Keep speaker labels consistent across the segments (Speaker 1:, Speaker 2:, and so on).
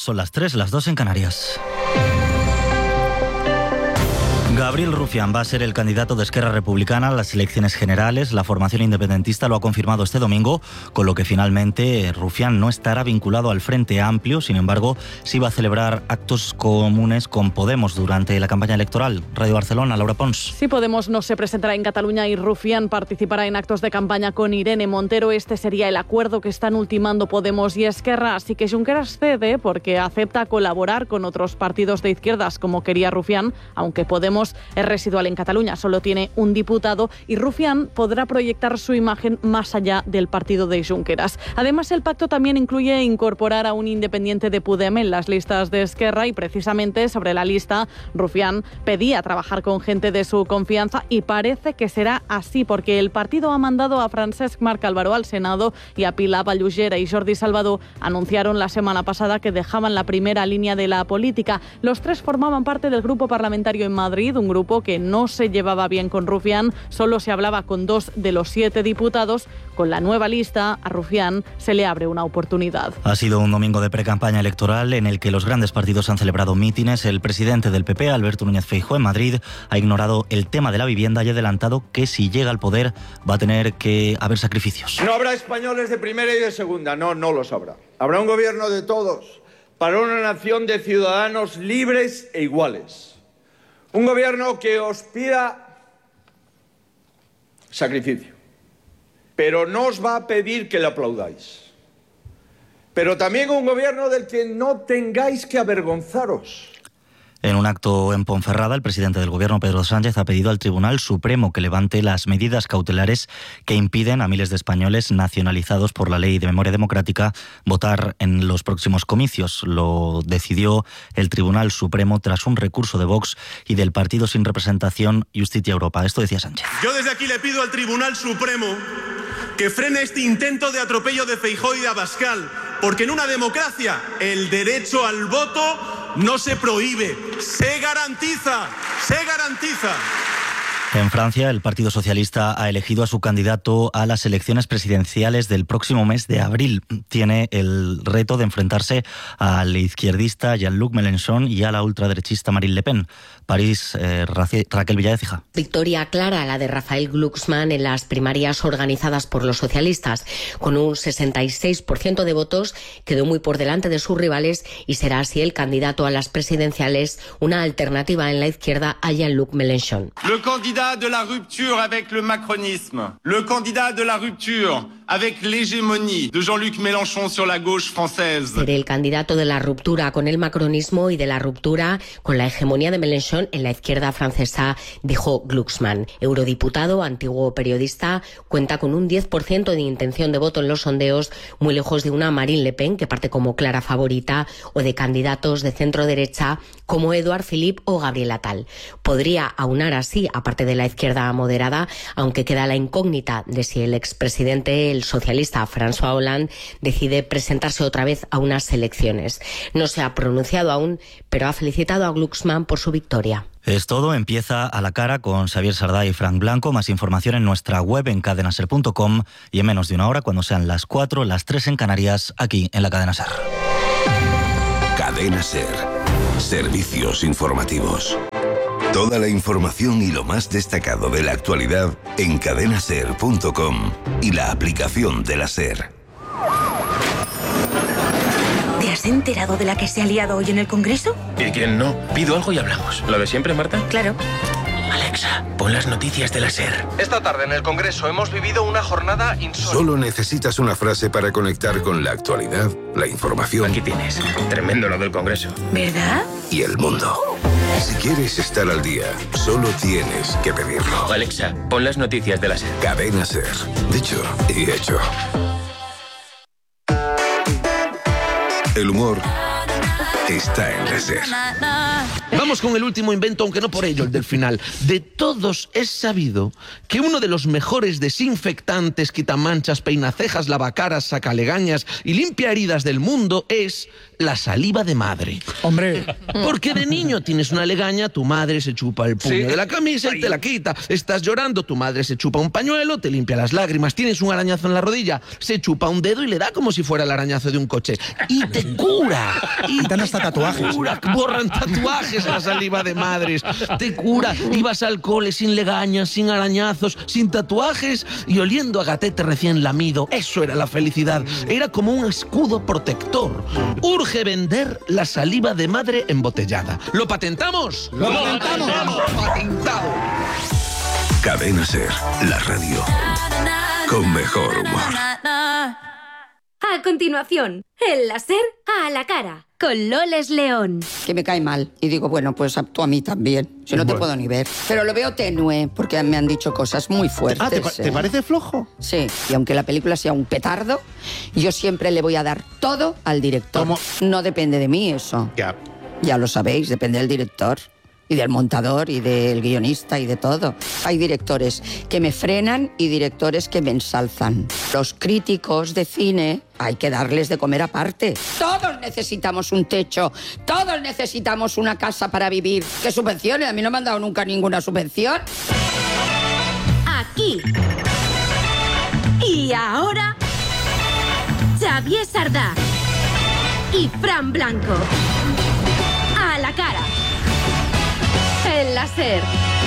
Speaker 1: Son las 3, las 2 en Canarias. Gabriel Rufián va a ser el candidato de Esquerra Republicana a las elecciones generales. La formación independentista lo ha confirmado este domingo, con lo que finalmente Rufián no estará vinculado al Frente Amplio. Sin embargo, sí va a celebrar actos comunes con Podemos durante la campaña electoral. Radio Barcelona, Laura Pons.
Speaker 2: Sí, Podemos no se presentará en Cataluña y Rufián participará en actos de campaña con Irene Montero. Este sería el acuerdo que están ultimando Podemos y Esquerra. Así que Junqueras cede porque acepta colaborar con otros partidos de izquierdas como quería Rufián, aunque Podemos es residual en Cataluña, solo tiene un diputado y Rufián podrá proyectar su imagen más allá del partido de Junqueras. Además, el pacto también incluye incorporar a un independiente de Podem en las listas de Esquerra y precisamente sobre la lista Rufián pedía trabajar con gente de su confianza y parece que será así porque el partido ha mandado a Francesc Marc Álvaro al Senado y a Pilar Vallugera y Jordi Salvador anunciaron la semana pasada que dejaban la primera línea de la política. Los tres formaban parte del grupo parlamentario en Madrid, un grupo que no se llevaba bien con Rufián, solo se hablaba con 2 de los 7 diputados. Con la nueva lista, a Rufián se le abre una oportunidad.
Speaker 1: Ha sido un domingo de precampaña electoral en el que los grandes partidos han celebrado mítines. El presidente del PP, Alberto Núñez Feijóo, en Madrid, ha ignorado el tema de la vivienda y ha adelantado que si llega al poder va a tener que haber sacrificios.
Speaker 3: No habrá españoles de primera y de segunda, no los habrá. Habrá un gobierno de todos, para una nación de ciudadanos libres e iguales. Un gobierno que os pida sacrificio, pero no os va a pedir que le aplaudáis. Pero también un gobierno del que no tengáis que avergonzaros.
Speaker 1: En un acto en Ponferrada, el presidente del Gobierno, Pedro Sánchez, ha pedido al Tribunal Supremo que levante las medidas cautelares que impiden a miles de españoles nacionalizados por la Ley de Memoria Democrática votar en los próximos comicios. Lo decidió el Tribunal Supremo tras un recurso de Vox y del partido sin representación Justicia Europa. Esto decía Sánchez.
Speaker 4: Yo desde aquí le pido al Tribunal Supremo que frene este intento de atropello de Feijóo y de Abascal, porque en una democracia el derecho al voto no se prohíbe, se garantiza, se garantiza.
Speaker 1: En Francia, el Partido Socialista ha elegido a su candidato a las elecciones presidenciales del próximo mes de abril. Tiene el reto de enfrentarse al izquierdista Jean-Luc Mélenchon y a la ultraderechista Marine Le Pen. París, Raquel Villaécija.
Speaker 5: Victoria clara la de Raphael Glucksmann en las primarias organizadas por los socialistas. Con un 66% de votos, quedó muy por delante de sus rivales y será así el candidato a las presidenciales, una alternativa en la izquierda a Jean-Luc Mélenchon.
Speaker 6: Le candidat de la rupture avec le macronisme, le candidat de la rupture avec l'hégémonie de Jean-Luc Mélenchon sur la gauche française.
Speaker 5: Seré el candidato de la ruptura con el macronismo y de la ruptura con la hegemonía de Mélenchon en la izquierda francesa, dijo Glucksmann. Eurodiputado, antiguo periodista, cuenta con un 10% de intención de voto en los sondeos, muy lejos de una Marine Le Pen, que parte como clara favorita, o de candidatos de centro-derecha como Édouard Philippe o Gabriel Attal. Podría aunar así, aparte de la izquierda moderada, aunque queda la incógnita de si el expresidente, el socialista François Hollande, decide presentarse otra vez a unas elecciones. No se ha pronunciado aún, pero ha felicitado a Glucksmann por su victoria.
Speaker 1: Es todo, empieza A la cara con Xavier Sardá y Frank Blanco. Más información en nuestra web en cadenaser.com y en menos de una hora, cuando sean las 4, las 3 en Canarias, aquí en la Cadena Ser.
Speaker 7: Cadena Ser. Servicios informativos. Toda la información y lo más destacado de la actualidad en cadenaser.com y la aplicación de la Ser.
Speaker 8: ¿Te has enterado de la que se ha liado hoy en el Congreso?
Speaker 9: ¿Y quién no? Pido algo y hablamos. ¿Lo de siempre, Marta?
Speaker 8: Claro.
Speaker 9: Alexa, pon las noticias de la Ser.
Speaker 10: Esta tarde en el Congreso hemos vivido una jornada insólita.
Speaker 7: Solo necesitas una frase para conectar con la actualidad, la información.
Speaker 9: Aquí tienes. Tremendo lo del Congreso.
Speaker 8: ¿Verdad?
Speaker 7: Y el mundo. Si quieres estar al día, solo tienes que pedirlo.
Speaker 9: Alexa, pon las noticias de la Ser.
Speaker 7: Cadena Ser. Dicho y hecho. El humor está en la SER.
Speaker 11: Vamos con el último invento, aunque no por ello el del final. De todos es sabido que uno de los mejores desinfectantes, quitamanchas, peinacejas, lavacaras, sacalegañas y limpia heridas del mundo es la saliva de madre.
Speaker 12: Hombre.
Speaker 11: Porque de niño tienes una legaña, tu madre se chupa el puño de la camisa y te la quita. Estás llorando, tu madre se chupa un pañuelo, te limpia las lágrimas. Tienes un arañazo en la rodilla, se chupa un dedo y le da como si fuera el arañazo de un coche. Y te cura.
Speaker 12: Y te dan hasta tatuajes.
Speaker 11: Borran tatuajes la saliva de madres. Te cura. Ibas al cole sin legañas, sin arañazos, sin tatuajes y oliendo a gatete recién lamido. Eso era la felicidad. Era como un escudo protector. Urge vender la saliva de madre embotellada. ¿Lo patentamos?
Speaker 12: ¡Lo patentamos!
Speaker 11: ¡Patentado!
Speaker 7: Cadena SER, la radio con mejor humor.
Speaker 13: A continuación, el láser a la cara, con Loles León.
Speaker 14: Que me cae mal. Y digo, bueno, pues tú a mí también. Si no te puedo ni ver. Pero lo veo tenue, porque me han dicho cosas muy fuertes.
Speaker 12: ¿Te parece flojo?
Speaker 14: Sí. Y aunque la película sea un petardo, yo siempre le voy a dar todo al director.
Speaker 12: ¿Cómo?
Speaker 14: No depende de mí eso. Ya lo sabéis, depende del director. Y del montador, y del guionista, y de todo. Hay directores que me frenan y directores que me ensalzan. Los críticos de cine hay que darles de comer aparte. Todos necesitamos un techo, todos necesitamos una casa para vivir. ¿Qué subvenciones? A mí no me han dado nunca ninguna subvención.
Speaker 13: Aquí. Y ahora, Xavier Sardá y Fran Blanco. A la cara. El láser.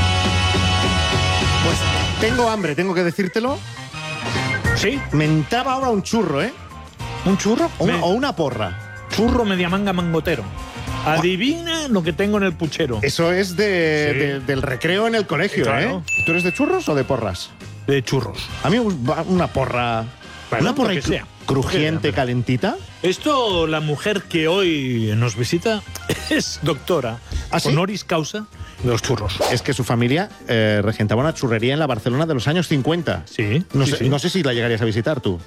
Speaker 12: Pues tengo hambre, tengo que decírtelo.
Speaker 15: ¿Sí?
Speaker 12: Me entraba ahora un churro, ¿eh? ¿Un churro o una porra?
Speaker 15: Churro media manga mangotero. Adivina lo que tengo en el puchero.
Speaker 12: Eso es del recreo en el colegio,
Speaker 15: claro.
Speaker 12: ¿eh? ¿Tú eres de churros o de porras?
Speaker 15: De churros.
Speaker 12: A mí una porra...
Speaker 15: Bueno,
Speaker 12: una porra
Speaker 15: que sea.
Speaker 12: Crujiente, calentita.
Speaker 15: Esto, la mujer que hoy nos visita es doctora honoris causa de los churros.
Speaker 12: Es que su familia regentaba una churrería en la Barcelona de los años 50.
Speaker 15: Sí.
Speaker 12: No sé si la llegarías a visitar tú.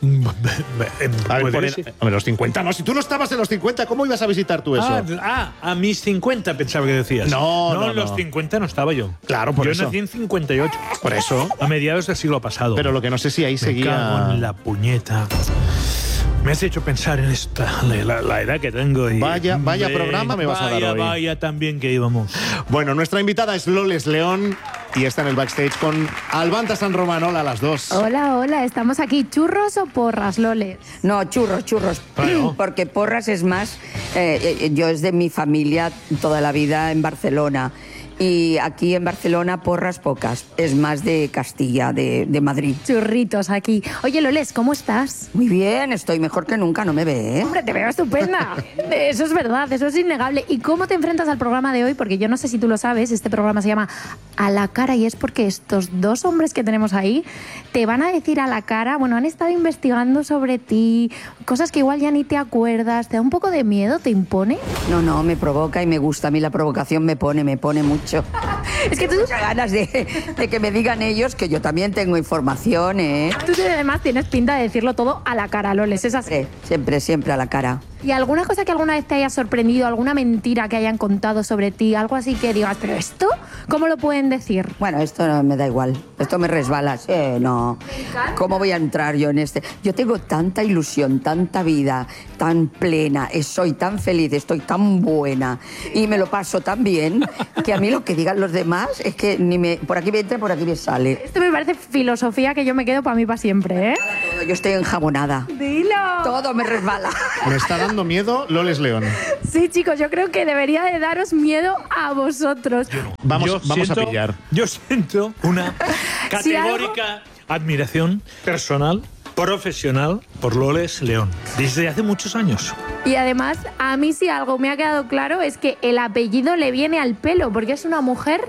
Speaker 12: Hombre, los 50 no. Si tú no estabas en los 50, ¿cómo ibas a visitar tú eso?
Speaker 15: A mis 50 pensaba que decías.
Speaker 12: No,
Speaker 15: en los 50 no estaba yo.
Speaker 12: Claro, por eso.
Speaker 15: Yo nací en 58.
Speaker 12: Por eso.
Speaker 15: A mediados del siglo pasado.
Speaker 12: Pero lo que no sé si ahí seguía...
Speaker 15: Me cago en la puñeta. Me has hecho pensar en la edad que tengo. Y
Speaker 12: vaya programa me vas a dar hoy.
Speaker 15: Vaya también que íbamos.
Speaker 12: Bueno, nuestra invitada es Loles León y está en el backstage con Albanta San Román. Hola a las dos.
Speaker 16: Hola, estamos aquí. ¿Churros o porras, Loles?
Speaker 14: No, churros. Bueno. Porque porras es más... yo es de mi familia toda la vida en Barcelona. Y aquí en Barcelona, porras pocas. Es más de Castilla, de Madrid.
Speaker 16: Churritos aquí. Oye, Loles, ¿cómo estás?
Speaker 14: Muy bien, estoy mejor que nunca, no me ve, ¿eh?
Speaker 16: Hombre, te veo estupenda. Eso es verdad, eso es innegable. ¿Y cómo te enfrentas al programa de hoy? Porque yo no sé si tú lo sabes, este programa se llama A la cara y es porque estos dos hombres que tenemos ahí te van a decir a la cara, bueno, han estado investigando sobre ti, cosas que igual ya ni te acuerdas. ¿Te da un poco de miedo? ¿Te impone?
Speaker 14: No, me provoca y me gusta. A mí la provocación me pone mucho. Es que tú muchas ganas de que me digan ellos que yo también tengo información, ¿eh?
Speaker 16: Tú además tienes pinta de decirlo todo a la cara, Loles, ¿es así?
Speaker 14: Siempre a la cara.
Speaker 16: ¿Y alguna cosa que alguna vez te haya sorprendido, alguna mentira que hayan contado sobre ti, algo así que digas, pero esto, ¿cómo lo pueden decir?
Speaker 14: Bueno, esto no me da igual, esto me resbala, no. ¿Cómo voy a entrar yo en este? Yo tengo tanta ilusión, tanta vida, tan plena, soy tan feliz, estoy tan buena y me lo paso tan bien que a mí lo que digan los demás es que por aquí me entra, por aquí me sale.
Speaker 16: Esto me parece filosofía que yo me quedo para mí para siempre, ¿eh?
Speaker 14: Yo estoy enjabonada.
Speaker 16: Dilo.
Speaker 14: Todo me resbala.
Speaker 12: Me está dando miedo Loles León.
Speaker 16: Sí, chicos, yo creo que debería de daros miedo a vosotros.
Speaker 12: Vamos a pillar.
Speaker 15: Yo siento una categórica admiración personal, profesional, por Loles León, desde hace muchos años.
Speaker 16: Y además, a mí si algo me ha quedado claro es que el apellido le viene al pelo, porque es una mujer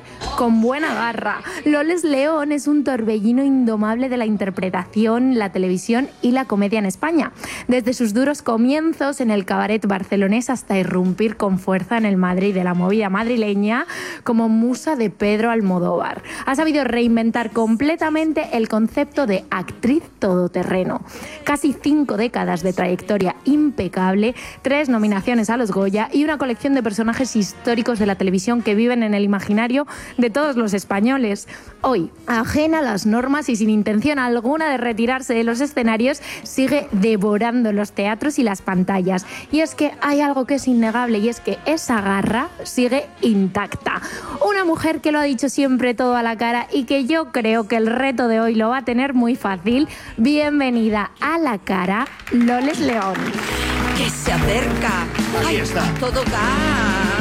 Speaker 16: con buena garra. Loles León es un torbellino indomable de la interpretación, la televisión y la comedia en España. Desde sus duros comienzos en el cabaret barcelonés hasta irrumpir con fuerza en el Madrid de la movida madrileña como musa de Pedro Almodóvar. Ha sabido reinventar completamente el concepto de actriz todoterreno. Casi 5 décadas de trayectoria impecable, 3 nominaciones a los Goya y una colección de personajes históricos de la televisión que viven en el imaginario de todos los españoles. Hoy, ajena a las normas y sin intención alguna de retirarse de los escenarios, sigue devorando los teatros y las pantallas. Y es que hay algo que es innegable y es que esa garra sigue intacta. Una mujer que lo ha dicho siempre todo a la cara y que yo creo que el reto de hoy lo va a tener muy fácil. Bienvenida a La Cara, Loles León.
Speaker 14: Que se acerca.
Speaker 12: Ahí está.
Speaker 14: Todo gas.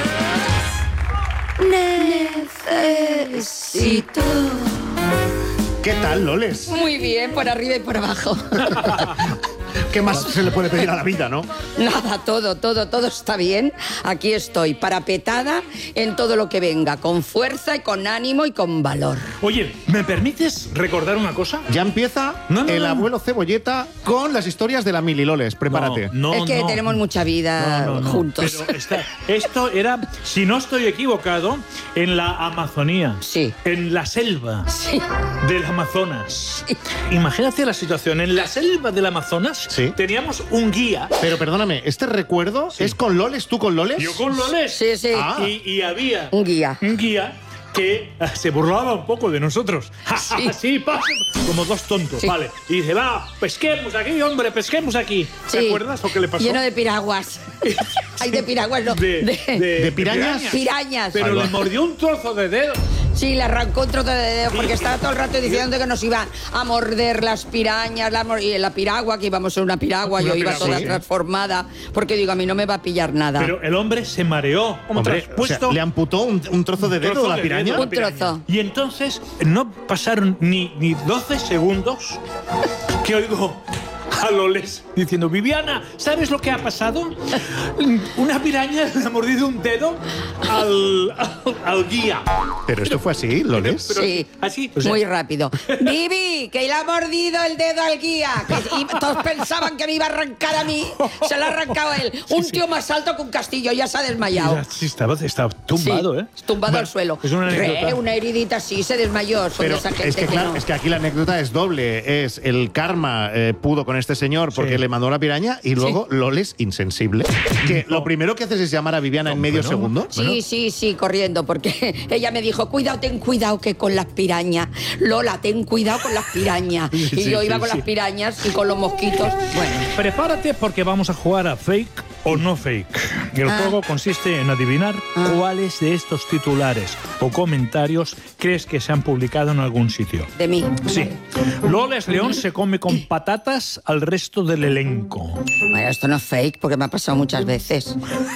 Speaker 14: Necesito.
Speaker 12: ¿Qué tal, Loles?
Speaker 14: Muy bien, por arriba y por abajo.
Speaker 12: ¿Qué más se le puede pedir a la vida, no?
Speaker 14: Nada, todo está bien. Aquí estoy, parapetada en todo lo que venga, con fuerza y con ánimo y con valor.
Speaker 15: Oye, ¿me permites recordar una cosa?
Speaker 12: Ya empieza el abuelo Cebolleta con las historias de la Mili, Loles. Prepárate.
Speaker 14: Es que tenemos mucha vida juntos.
Speaker 15: Pero esto era, si no estoy equivocado, en la Amazonía.
Speaker 14: Sí.
Speaker 15: En la selva.
Speaker 14: Sí.
Speaker 15: Del Amazonas. Sí. Imagínate la situación. En la selva del Amazonas teníamos un guía.
Speaker 12: Pero perdóname, ¿este recuerdo es con Loles? ¿Tú con Loles?
Speaker 15: Yo con Loles.
Speaker 14: Sí, sí.
Speaker 15: Y había
Speaker 14: un guía
Speaker 15: que se burlaba un poco de nosotros.
Speaker 14: Sí.
Speaker 15: Así, como dos tontos,
Speaker 14: sí.
Speaker 15: Vale. Y dice, va, pesquemos aquí, hombre, pesquemos aquí.
Speaker 14: Sí.
Speaker 15: ¿Te acuerdas o qué le pasó?
Speaker 14: Lleno de piraguas. Hay de piraguas, no.
Speaker 12: ¿De pirañas?
Speaker 14: Pirañas.
Speaker 15: Pero le mordió un trozo de dedo.
Speaker 14: Sí, le arrancó un trozo de dedo porque estaba todo el rato diciendo que nos iban a morder las pirañas, y la piragua, que íbamos a ser una piragua, yo iba toda transformada, porque digo, a mí no me va a pillar nada.
Speaker 15: Pero el hombre se mareó.
Speaker 12: Hombre, o sea, ¿le amputó un trozo de dedo a la piraña?
Speaker 14: Un trozo.
Speaker 15: Y entonces no pasaron ni 12 segundos que oigo a Loles diciendo, Viviana, ¿sabes lo que ha pasado? Una piraña le ha mordido un dedo al guía.
Speaker 12: ¿Pero esto fue así, Loles?
Speaker 14: Sí,
Speaker 15: así,
Speaker 14: muy rápido. Vivi, que le ha mordido el dedo al guía. Y todos pensaban que me iba a arrancar a mí. Se lo ha arrancado él. Un tío más alto que un castillo, ya se ha desmayado.
Speaker 15: Sí, estaba tumbado,
Speaker 14: sí, tumbado al suelo.
Speaker 15: Es una anécdota.
Speaker 14: Una heridita así, se desmayó.
Speaker 12: Pero
Speaker 14: esa gente
Speaker 12: es que, claro, es que aquí la anécdota es doble. Es el karma pudo con este señor porque le mandó la piraña y luego Loles insensible. Que lo primero que haces es llamar a Viviana en medio segundo.
Speaker 14: Sí, corriendo, porque ella me dijo, cuidado, ten cuidado que con las pirañas. Lola, ten cuidado con las pirañas. Y yo iba con las pirañas y con los mosquitos. Bueno.
Speaker 15: Prepárate porque vamos a jugar a fake o no fake. El juego consiste en adivinar cuáles de estos titulares o comentarios crees que se han publicado en algún sitio.
Speaker 14: De mí.
Speaker 15: Sí. Loles León se come con patatas al resto del elenco.
Speaker 14: Bueno, esto no es fake porque me ha pasado muchas veces.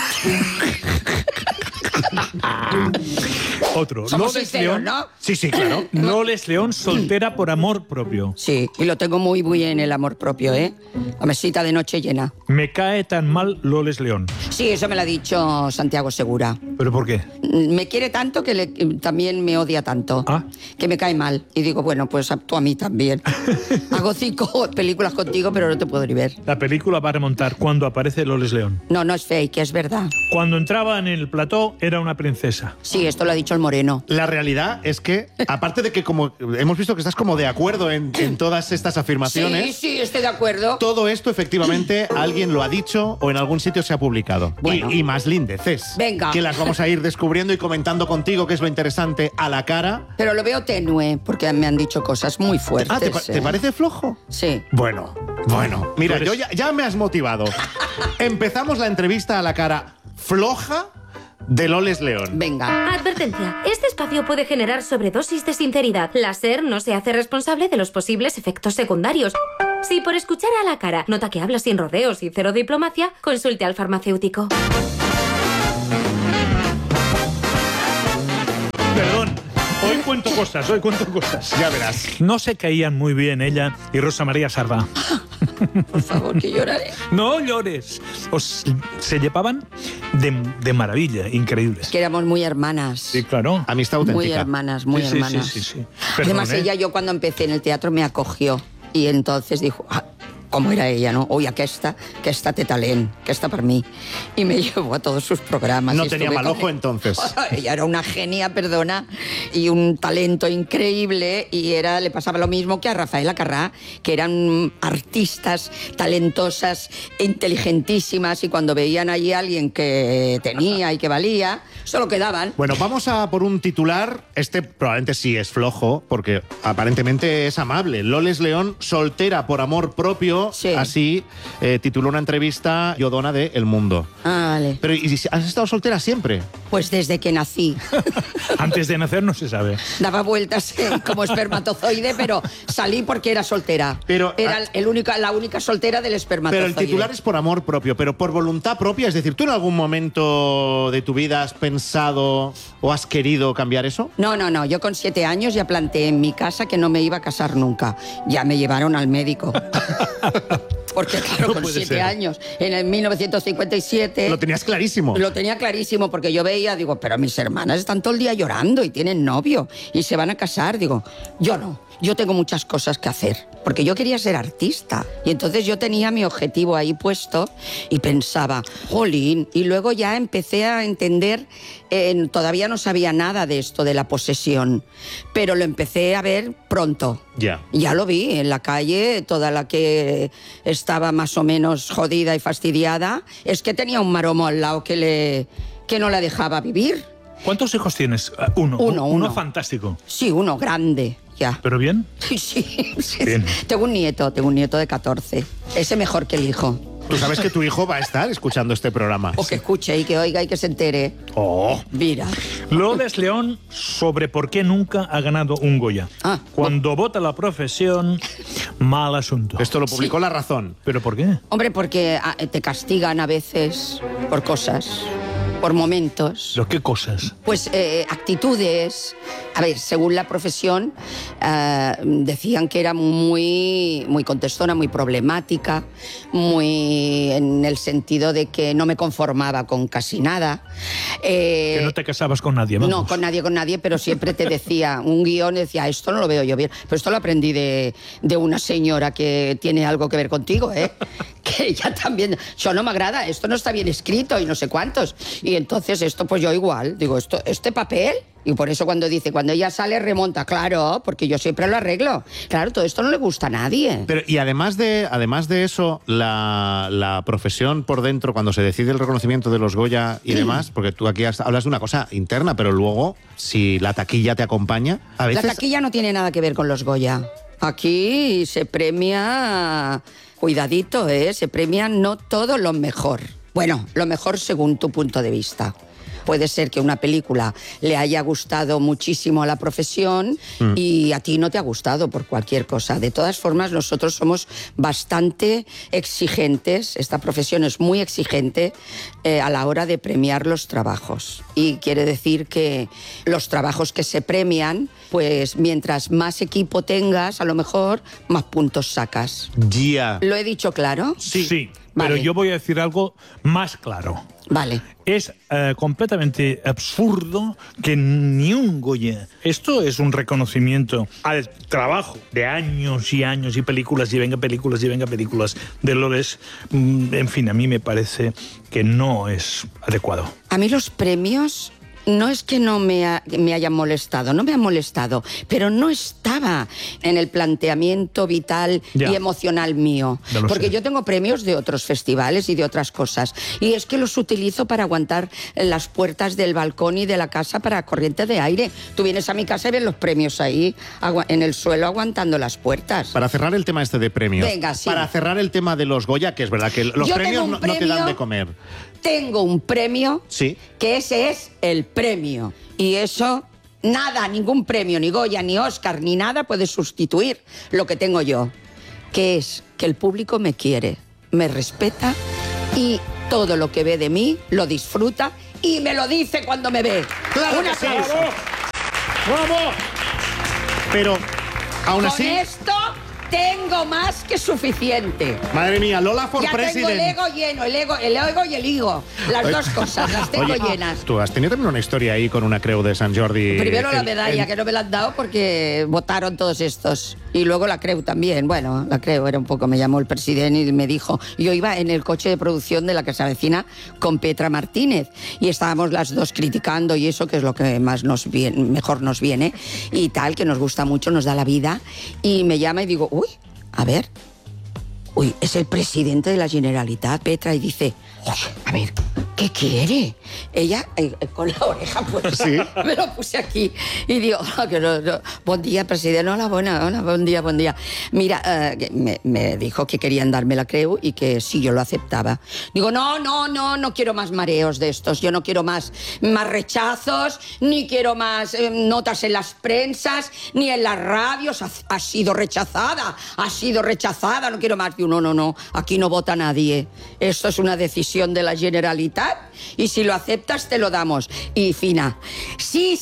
Speaker 15: Otro.
Speaker 14: Somos
Speaker 15: Loles
Speaker 14: sinceros,
Speaker 15: León,
Speaker 14: ¿no?
Speaker 12: Sí, claro.
Speaker 15: Loles León soltera por amor propio.
Speaker 14: Sí, y lo tengo muy bien el amor propio, ¿eh? La mesita de noche llena.
Speaker 15: Me cae tan mal Loles León.
Speaker 14: Sí, eso me lo ha dicho Santiago Segura.
Speaker 15: ¿Pero por qué?
Speaker 14: Me quiere tanto que también me odia tanto. Que me cae mal. Y digo, bueno, pues tú a mí también. Hago 5 películas contigo, pero no te puedo ni ver.
Speaker 15: La película va a remontar cuando aparece Loles León.
Speaker 14: No, no es fake, es verdad.
Speaker 15: Cuando entraba en el plató era una princesa.
Speaker 14: Sí, esto lo ha dicho el Moreno.
Speaker 12: La realidad es que, aparte de que como hemos visto que estás como de acuerdo en todas estas afirmaciones...
Speaker 14: Sí, estoy de acuerdo.
Speaker 12: Todo esto efectivamente alguien lo ha dicho o en algún sitio se ha publicado. Bueno. Y más lindeces.
Speaker 14: Venga.
Speaker 12: Que las vamos a ir descubriendo y comentando contigo, que es lo interesante, a la cara.
Speaker 14: Pero lo veo tenue, porque me han dicho cosas muy fuertes.
Speaker 12: ¿Te parece flojo?
Speaker 14: Sí.
Speaker 12: Bueno. Mira, yo ya me has motivado. Empezamos la entrevista a la cara floja de Loles León.
Speaker 14: Venga.
Speaker 13: Advertencia. Este espacio puede generar sobredosis de sinceridad. La SER no se hace responsable de los posibles efectos secundarios. Si por escuchar a la cara nota que habla sin rodeos y cero diplomacia, consulte al farmacéutico.
Speaker 15: Perdón. Hoy cuento cosas.
Speaker 12: Ya verás.
Speaker 15: No se caían muy bien ella y Rosa María Sarda.
Speaker 14: Por favor, que lloraré.
Speaker 15: No llores. Se llevaban de maravilla, increíbles.
Speaker 14: Que éramos muy hermanas.
Speaker 15: Sí, claro.
Speaker 12: Amistad auténtica.
Speaker 14: Muy hermanas, muy hermanas.
Speaker 15: Sí.
Speaker 14: Además, ella, yo cuando empecé en el teatro me acogió. Y entonces dijo, ¿cómo era ella, no? Oye, aquesta té talent, aquesta per mi. Y me llevó a todos sus programas.
Speaker 12: No tenía mal ojo entonces.
Speaker 14: Ella era una genia, perdona, y un talento increíble, y le pasaba lo mismo que a Rafaela Carrà, que eran artistas talentosas, inteligentísimas, y cuando veían allí a alguien que tenía y que valía, solo quedaban.
Speaker 12: Bueno, vamos a por un titular. Este probablemente sí es flojo, porque aparentemente es amable. Loles León, soltera por amor propio. Sí. Así tituló una entrevista Yodona de El Mundo.
Speaker 14: Vale.
Speaker 12: Pero ¿y has estado soltera siempre?
Speaker 14: Pues desde que nací.
Speaker 15: Antes de nacer no se sabe.
Speaker 14: Daba vueltas como espermatozoide, pero salí porque era soltera.
Speaker 12: Pero
Speaker 14: era la única soltera del espermatozoide.
Speaker 12: Pero el titular es por amor propio, pero por voluntad propia. Es decir, ¿tú en algún momento de tu vida has pensado o has querido cambiar eso?
Speaker 14: No. Yo con 7 años ya planteé en mi casa que no me iba a casar nunca. Ya me llevaron al médico. Porque claro, con 7 años, en el 1957...
Speaker 12: Lo tenías clarísimo.
Speaker 14: Lo tenía clarísimo, porque yo veía, digo, pero mis hermanas están todo el día llorando y tienen novio y se van a casar. Digo, yo no. Yo tengo muchas cosas que hacer, porque yo quería ser artista. Y entonces yo tenía mi objetivo ahí puesto y pensaba, jolín, y luego ya empecé a entender, todavía no sabía nada de esto de la posesión, pero lo empecé a ver pronto. Ya lo vi en la calle, toda la que estaba más o menos jodida y fastidiada, es que tenía un maromo al lado que no la dejaba vivir.
Speaker 15: ¿Cuántos hijos tienes? Uno. Uno fantástico.
Speaker 14: Sí, uno grande. Ya.
Speaker 15: ¿Pero bien?
Speaker 14: Sí.
Speaker 15: Bien.
Speaker 14: Tengo un nieto de 14. Ese mejor que el hijo.
Speaker 12: Tú sabes que tu hijo va a estar escuchando este programa.
Speaker 14: O que escuche y que oiga y que se entere.
Speaker 12: Oh.
Speaker 14: Mira.
Speaker 15: Loles León sobre por qué nunca ha ganado un Goya. Cuando vota la profesión, mal asunto.
Speaker 12: Esto lo publicó La Razón.
Speaker 15: ¿Pero por qué?
Speaker 14: Hombre, porque te castigan a veces por cosas. Por momentos.
Speaker 15: ¿Pero qué cosas?
Speaker 14: Pues actitudes. A ver, según la profesión, decían que era muy contestona, muy problemática, muy en el sentido de que no me conformaba con casi nada.
Speaker 15: Que no te casabas con nadie, vamos.
Speaker 14: No, con nadie, pero siempre te decía, un guión decía, esto no lo veo yo bien. Pero esto lo aprendí de una señora que tiene algo que ver contigo, que ella también, yo no me agrada, esto no está bien escrito y no sé cuántos. Y entonces esto, pues yo igual, digo, este papel, y por eso cuando ella sale remonta, claro, porque yo siempre lo arreglo. Claro, todo esto no le gusta a nadie.
Speaker 12: Pero, y además de eso, la profesión por dentro, cuando se decide el reconocimiento de los Goya y demás, porque tú aquí hablas de una cosa interna, pero luego, si la taquilla te acompaña, a veces...
Speaker 14: La taquilla no tiene nada que ver con los Goya. Aquí se premia... Cuidadito, se premia no todo lo mejor. Bueno, lo mejor según tu punto de vista. Puede ser que una película le haya gustado muchísimo a la profesión y a ti no te ha gustado por cualquier cosa. De todas formas, nosotros somos bastante exigentes, esta profesión es muy exigente a la hora de premiar los trabajos. Y quiere decir que los trabajos que se premian, pues mientras más equipo tengas, a lo mejor más puntos sacas.
Speaker 12: Yeah.
Speaker 14: ¿Lo he dicho claro?
Speaker 15: Sí. Pero yo voy a decir algo más claro.
Speaker 14: Vale.
Speaker 15: Es completamente absurdo que ni un Goya... Esto es un reconocimiento al trabajo de años y años y películas y venga películas y venga películas de Loles. En fin, a mí me parece que no es adecuado.
Speaker 14: A mí los premios... No es que no me hayan molestado, no me han molestado, pero no estaba en el planteamiento vital y emocional mío. Porque yo tengo premios de otros festivales y de otras cosas. Y es que los utilizo para aguantar las puertas del balcón y de la casa para corriente de aire. Tú vienes a mi casa y ves los premios ahí, en el suelo, aguantando las puertas.
Speaker 12: Para cerrar el tema este de premios.
Speaker 14: Venga, sí.
Speaker 12: Para cerrar el tema de los Goya, que es verdad que los premios no te dan de comer.
Speaker 14: Tengo un premio,
Speaker 12: sí,
Speaker 14: que ese es el premio. Y eso, nada, ningún premio, ni Goya, ni Oscar, ni nada puede sustituir lo que tengo yo. Que es que el público me quiere, me respeta y todo lo que ve de mí lo disfruta y me lo dice cuando me ve.
Speaker 12: ¡Claro que sí! ¡Bravo! Pero, aún así...
Speaker 14: Con esto tengo más que suficiente.
Speaker 12: Madre mía, Lola for
Speaker 14: ya
Speaker 12: President.
Speaker 14: tengo el ego lleno, el ego y el higo. Las dos cosas, las tengo llenas.
Speaker 12: Tú has tenido también una historia ahí con una creu de Sant Jordi.
Speaker 14: Primero la medalla, que no me la han dado porque votaron todos estos. Y luego la creu también. Bueno, la creu era un poco, me llamó el presidente y me dijo, yo iba en el coche de producción de La que se avecina con Petra Martínez y estábamos las dos criticando y eso que es lo que más mejor nos viene y tal, que nos gusta mucho, nos da la vida. Y me llama y digo, uy, a ver, es el presidente de la Generalitat, Petra, y dice, a ver, ¿qué quiere? Ella, con la oreja puesta, ¿sí? Me lo puse aquí y digo, buen día, presidente, hola, buen día. Mira, me dijo que querían darme la creu y que sí, yo lo aceptaba. Digo, no quiero más mareos de estos, yo no quiero más rechazos, ni quiero más notas en las prensas, ni en las radios, ha sido rechazada, no quiero más. Digo, no, aquí no vota nadie, esto es una decisión de la Generalitat y si lo aceptas te lo damos. Y Fina, sí.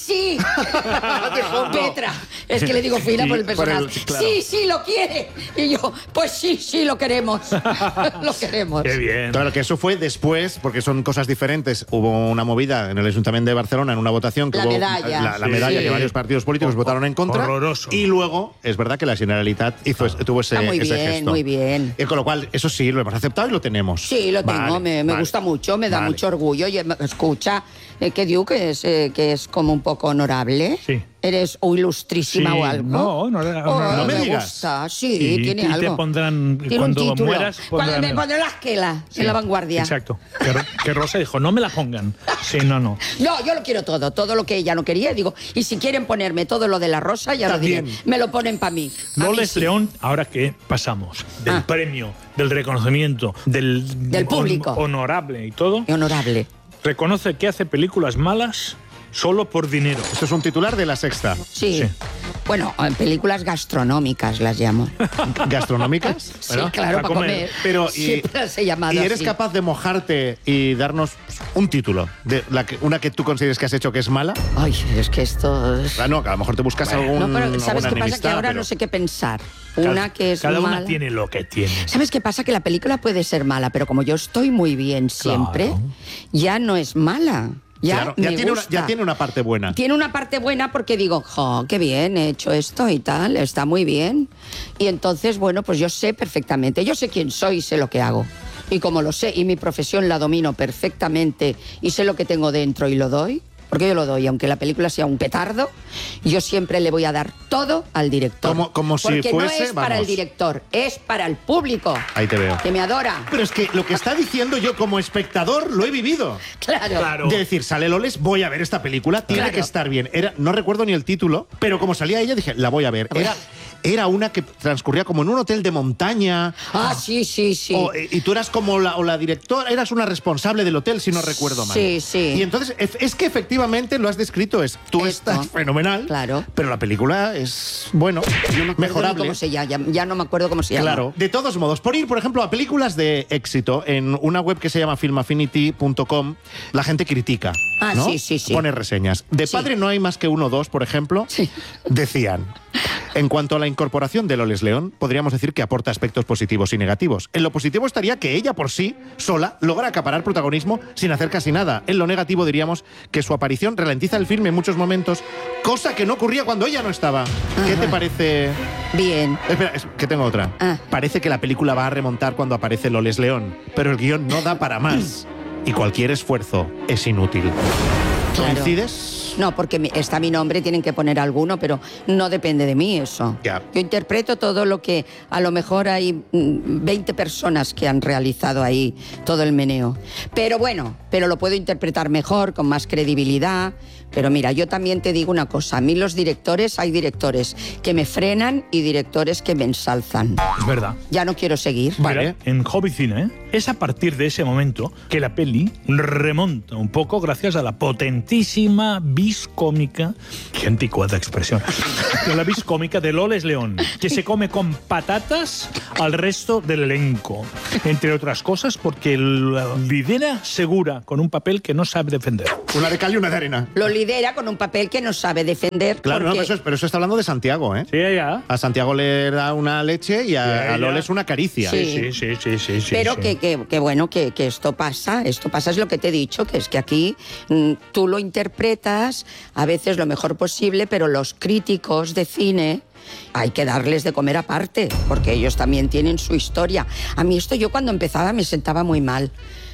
Speaker 14: Petra, es que le digo Fina por el personal. Claro. Sí, lo quiere. Y yo, pues sí, lo queremos. Lo queremos.
Speaker 12: Qué bien. Claro que eso fue después, porque son cosas diferentes. Hubo una movida en el Ayuntamiento de Barcelona en una votación que
Speaker 14: la
Speaker 12: hubo
Speaker 14: medalla.
Speaker 12: La medalla que varios partidos políticos votaron en contra.
Speaker 15: Horroroso.
Speaker 12: Y luego es verdad que la Generalitat tuvo ese gesto.
Speaker 14: Muy bien.
Speaker 12: Y con lo cual, eso sí, lo hemos aceptado y lo tenemos.
Speaker 14: Sí, lo tengo, me gusta mucho, me da mucho orgullo. Y escucha, ¿qué digo? Que es como un poco honorable.
Speaker 15: Sí.
Speaker 14: ¿Eres ilustrísima o algo?
Speaker 15: No
Speaker 12: me digas.
Speaker 14: Gusta. Sí, tiene algo.
Speaker 15: Y te pondrán,
Speaker 14: tiene
Speaker 15: cuando mueras...
Speaker 14: Cuando me pondrán la esquela en la vanguardia.
Speaker 15: Exacto. Que Rosa dijo, no me la pongan. Sí, no.
Speaker 14: No, yo lo quiero todo lo que ella no quería. Digo, y si quieren ponerme todo lo de la Rosa, ya
Speaker 15: también
Speaker 14: lo diré. Me lo ponen para mí.
Speaker 15: Loles León, ahora que pasamos del premio, del reconocimiento, del
Speaker 14: público.
Speaker 15: Honorable y todo.
Speaker 14: Honorable.
Speaker 15: Reconoce que hace películas malas solo por dinero.
Speaker 12: Esto es un titular de La Sexta.
Speaker 14: Sí. Bueno, películas gastronómicas las llamo.
Speaker 12: ¿Gastronómicas?
Speaker 14: Sí, claro, para comer.
Speaker 12: Pero,
Speaker 14: siempre se llama
Speaker 12: ¿y eres
Speaker 14: así.
Speaker 12: capaz de mojarte y darnos un título de una que tú consideres que has hecho que es mala?
Speaker 14: Ay, es que esto es...
Speaker 12: No, que a lo mejor te buscas algún.
Speaker 14: No, pero ¿sabes qué pasa? Que ahora no sé qué pensar. Una que es
Speaker 15: cada
Speaker 14: mala.
Speaker 15: Una tiene lo que tiene.
Speaker 14: ¿Sabes qué pasa? Que la película puede ser mala, pero como yo estoy muy bien siempre, ya no es mala. Ya
Speaker 12: tiene una parte buena.
Speaker 14: Tiene una parte buena porque digo, qué bien, he hecho esto y tal, está muy bien. Y entonces, bueno, pues yo sé perfectamente, yo sé quién soy y sé lo que hago. Y como lo sé y mi profesión la domino perfectamente y sé lo que tengo dentro y lo doy, porque yo lo doy, aunque la película sea un petardo, yo siempre le voy a dar todo al director.
Speaker 12: Como si
Speaker 14: porque
Speaker 12: fuese,
Speaker 14: no es para el director, es para el público.
Speaker 12: Ahí te veo.
Speaker 14: Que me adora.
Speaker 12: Pero es que lo que está diciendo yo como espectador lo he vivido.
Speaker 14: Claro.
Speaker 12: De decir, sale Loles, voy a ver esta película, tiene que estar bien. No recuerdo ni el título, pero como salía ella dije, la voy a ver. Era una que transcurría como en un hotel de montaña.
Speaker 14: Sí.
Speaker 12: Y tú eras como la directora, eras una responsable del hotel, si no recuerdo mal.
Speaker 14: Sí.
Speaker 12: Y entonces, es que efectivamente lo has descrito, tú estás fenomenal,
Speaker 14: claro.
Speaker 12: Pero la película es, bueno, mejorable.
Speaker 14: Cómo se llama, ya no me acuerdo cómo se llama.
Speaker 12: Claro. De todos modos, por ir, por ejemplo, a películas de éxito, en una web que se llama filmaffinity.com, la gente critica. ¿no?
Speaker 14: Sí.
Speaker 12: Pone reseñas. De Padre no hay más que uno o dos, por ejemplo, decían... En cuanto a la incorporación de Loles León, podríamos decir que aporta aspectos positivos y negativos. En lo positivo estaría que ella por sí, sola, logra acaparar protagonismo sin hacer casi nada. En lo negativo diríamos que su aparición ralentiza el filme en muchos momentos, cosa que no ocurría cuando ella no estaba. ¿Qué te parece?
Speaker 14: Bien.
Speaker 12: Espera, que tengo otra. Parece que la película va a remontar cuando aparece Loles León, pero el guión no da para más. Y cualquier esfuerzo es inútil. ¿Coincides?
Speaker 14: No, porque está mi nombre, tienen que poner alguno, pero no depende de mí eso.
Speaker 12: Ya.
Speaker 14: Yo interpreto todo lo que a lo mejor hay 20 personas que han realizado ahí todo el meneo. Pero bueno, lo puedo interpretar mejor, con más credibilidad. Pero mira, yo también te digo una cosa. A mí hay directores que me frenan y directores que me ensalzan.
Speaker 15: Es verdad.
Speaker 14: Ya no quiero seguir.
Speaker 15: Vale. En Hobby Cine, es a partir de ese momento que la peli remonta un poco gracias a la potentísima vis cómica, qué anticuada expresión, de la vis cómica de Loles León, que se come con patatas al resto del elenco, entre otras cosas porque la lidera segura con un papel que no sabe defender.
Speaker 12: Una de cal y una de arena.
Speaker 14: Lo lidera con un papel que no sabe defender.
Speaker 12: Claro,
Speaker 14: porque...
Speaker 12: no, pero eso está hablando de Santiago, ¿eh?
Speaker 15: Sí, ya.
Speaker 12: A Santiago le da una leche y a Loles una caricia.
Speaker 14: Sí. Pero
Speaker 15: sí.
Speaker 14: Que bueno, que esto pasa, es lo que te he dicho, que es que aquí tú lo interpretas a veces lo mejor posible, pero los críticos de cine hay que darles de comer aparte, porque ellos también tienen su historia. A mí esto yo cuando empezaba me sentaba muy mal,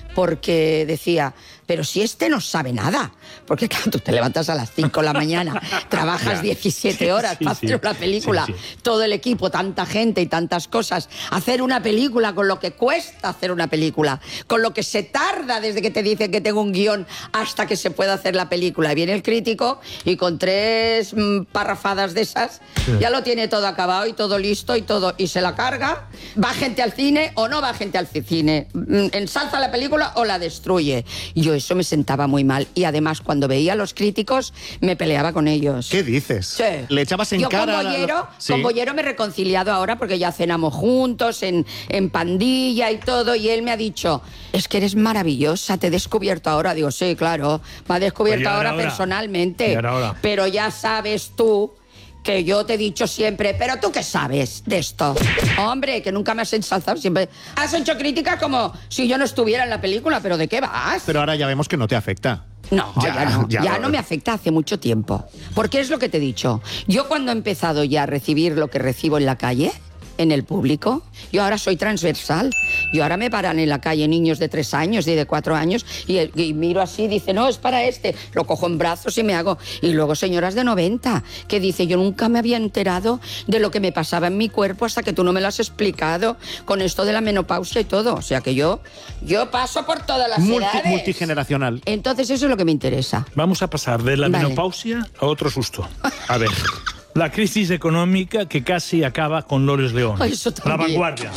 Speaker 14: porque decía, pero si este no sabe nada, porque claro, tú te levantas a las 5 de la mañana, trabajas 17 horas para hacer una película, todo el equipo, tanta gente y tantas cosas, hacer una película con lo que cuesta hacer una película, con lo que se tarda desde que te dicen que tengo un guión hasta que se pueda hacer la película. Y viene el crítico y con 3 parrafadas de esas ya lo tiene todo acabado y todo listo y se la carga. Va gente al cine o no va gente al cine, ensalza la película o la destruye. Yo eso me sentaba muy mal. Y además, cuando veía a los críticos, me peleaba con ellos.
Speaker 12: ¿Qué dices?
Speaker 14: Sí.
Speaker 12: Le echabas en cara...
Speaker 14: Con Bollero me he reconciliado ahora porque ya cenamos juntos, en pandilla y todo, y él me ha dicho, es que eres maravillosa, te he descubierto ahora. Digo, sí, claro, me ha descubierto ahora personalmente. Pero ya sabes tú que yo te he dicho siempre, pero ¿tú qué sabes de esto? Hombre, que nunca me has ensalzado, siempre has hecho críticas como si yo no estuviera en la película, pero ¿de qué vas?
Speaker 12: Pero ahora ya vemos que no te afecta.
Speaker 14: No, ya no me afecta hace mucho tiempo. Porque es lo que te he dicho. Yo cuando he empezado ya a recibir lo que recibo en la calle, en el público, yo ahora soy transversal. Yo ahora me paran en la calle niños de 3 años y de 4 años y miro así, dice, no, es para este. Lo cojo en brazos y me hago. Y luego señoras de 90 que dice, yo nunca me había enterado de lo que me pasaba en mi cuerpo hasta que tú no me lo has explicado con esto de la menopausia y todo. O sea que yo paso por todas las edades.
Speaker 12: Multigeneracional.
Speaker 14: Entonces eso es lo que me interesa.
Speaker 15: Vamos a pasar de la menopausia a otro susto. A ver... La crisis económica que casi acaba con Loles León. La vanguardia.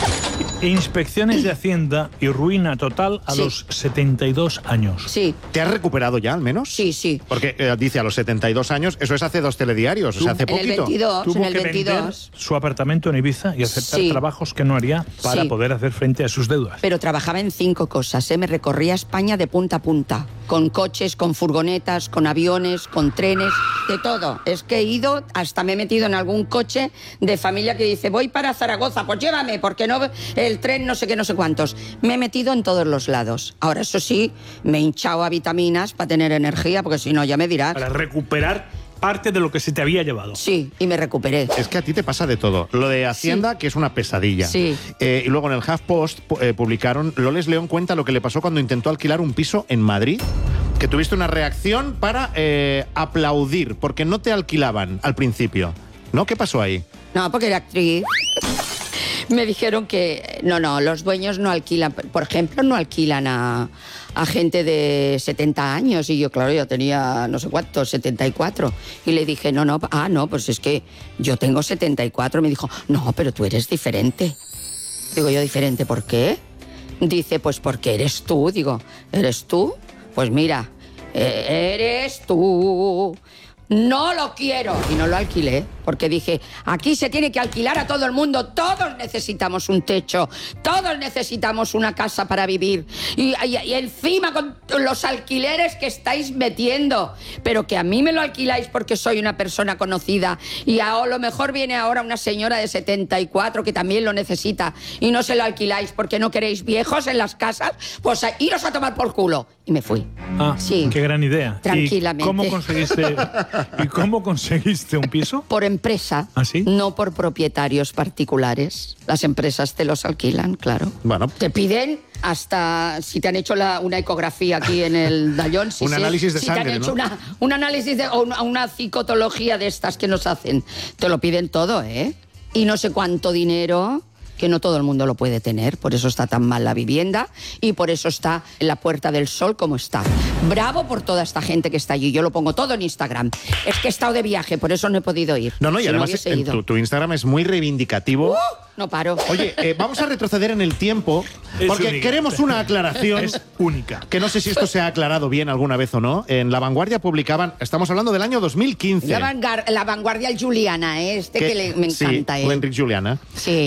Speaker 15: Inspecciones de Hacienda y ruina total a los 72 años.
Speaker 14: Sí.
Speaker 12: ¿Te has recuperado ya, al menos?
Speaker 14: Sí.
Speaker 12: Porque dice a los 72 años, eso es hace 2 telediarios, o sea, hace poquito.
Speaker 14: En el 22,
Speaker 15: Tuvo que vender su apartamento en Ibiza y aceptar trabajos que no haría para poder hacer frente a sus deudas.
Speaker 14: Pero trabajaba en 5 cosas, Me recorría España de punta a punta, con coches, con furgonetas, con aviones, con trenes, de todo. Es que he ido, hasta me he metido en algún coche de familia que dice, voy para Zaragoza, pues llévame, porque no el tren no sé qué, no sé cuántos. Me he metido en todos los lados. Ahora, eso sí, me he hinchado a vitaminas para tener energía, porque si no, ya me dirás.
Speaker 15: Para recuperar parte de lo que se te había llevado.
Speaker 14: Sí, y me recuperé.
Speaker 12: Es que a ti te pasa de todo. Lo de Hacienda, que es una pesadilla.
Speaker 14: Sí.
Speaker 12: Y luego en el HuffPost publicaron, Loles León cuenta lo que le pasó cuando intentó alquilar un piso en Madrid, que tuviste una reacción para aplaudir, porque no te alquilaban al principio. ¿No? ¿Qué pasó ahí?
Speaker 14: No, porque era actriz. Me dijeron que no, los dueños no alquilan, por ejemplo, no alquilan a gente de 70 años. Y yo, claro, yo tenía no sé cuántos, 74. Y le dije, no, pues es que yo tengo 74. Me dijo, no, pero tú eres diferente. Digo, ¿yo diferente por qué? Dice, pues porque eres tú. Digo, ¿eres tú? Pues mira, eres tú. No lo quiero. Y no lo alquilé, porque dije, aquí se tiene que alquilar a todo el mundo. Todos necesitamos un techo, todos necesitamos una casa para vivir. Y encima con los alquileres que estáis metiendo. Pero que a mí me lo alquiláis porque soy una persona conocida. Y a lo mejor viene ahora una señora de 74 que también lo necesita. Y no se lo alquiláis porque no queréis viejos en las casas. Pues iros a tomar por culo. Y me fui.
Speaker 15: Sí. Qué gran idea.
Speaker 14: Tranquilamente.
Speaker 15: ¿Y cómo conseguiste un piso?
Speaker 14: Por empresa,
Speaker 15: ¿Ah, sí?
Speaker 14: No por propietarios particulares. Las empresas te los alquilan, claro.
Speaker 12: Bueno.
Speaker 14: Te piden hasta si te han hecho una ecografía aquí en el Dallón.
Speaker 12: Un análisis de sangre,
Speaker 14: te han hecho
Speaker 12: ¿no?
Speaker 14: un análisis o una psicotología de estas que nos hacen. Te lo piden todo, ¿eh? Y no sé cuánto dinero que no todo el mundo lo puede tener, por eso está tan mal la vivienda y por eso está en la Puerta del Sol como está. Bravo por toda esta gente que está allí, yo lo pongo todo en Instagram. Es que he estado de viaje, por eso no he podido ir.
Speaker 12: No, y además tu Instagram es muy reivindicativo.
Speaker 14: No paro.
Speaker 12: Oye, vamos a retroceder en el tiempo porque queremos una aclaración.
Speaker 15: Es única.
Speaker 12: Que no sé si esto se ha aclarado bien alguna vez o no. En La Vanguardia publicaban, estamos hablando del año 2015.
Speaker 14: La Vanguardia el Juliana, me encanta.
Speaker 12: Sí, Enric Juliana.
Speaker 14: Sí.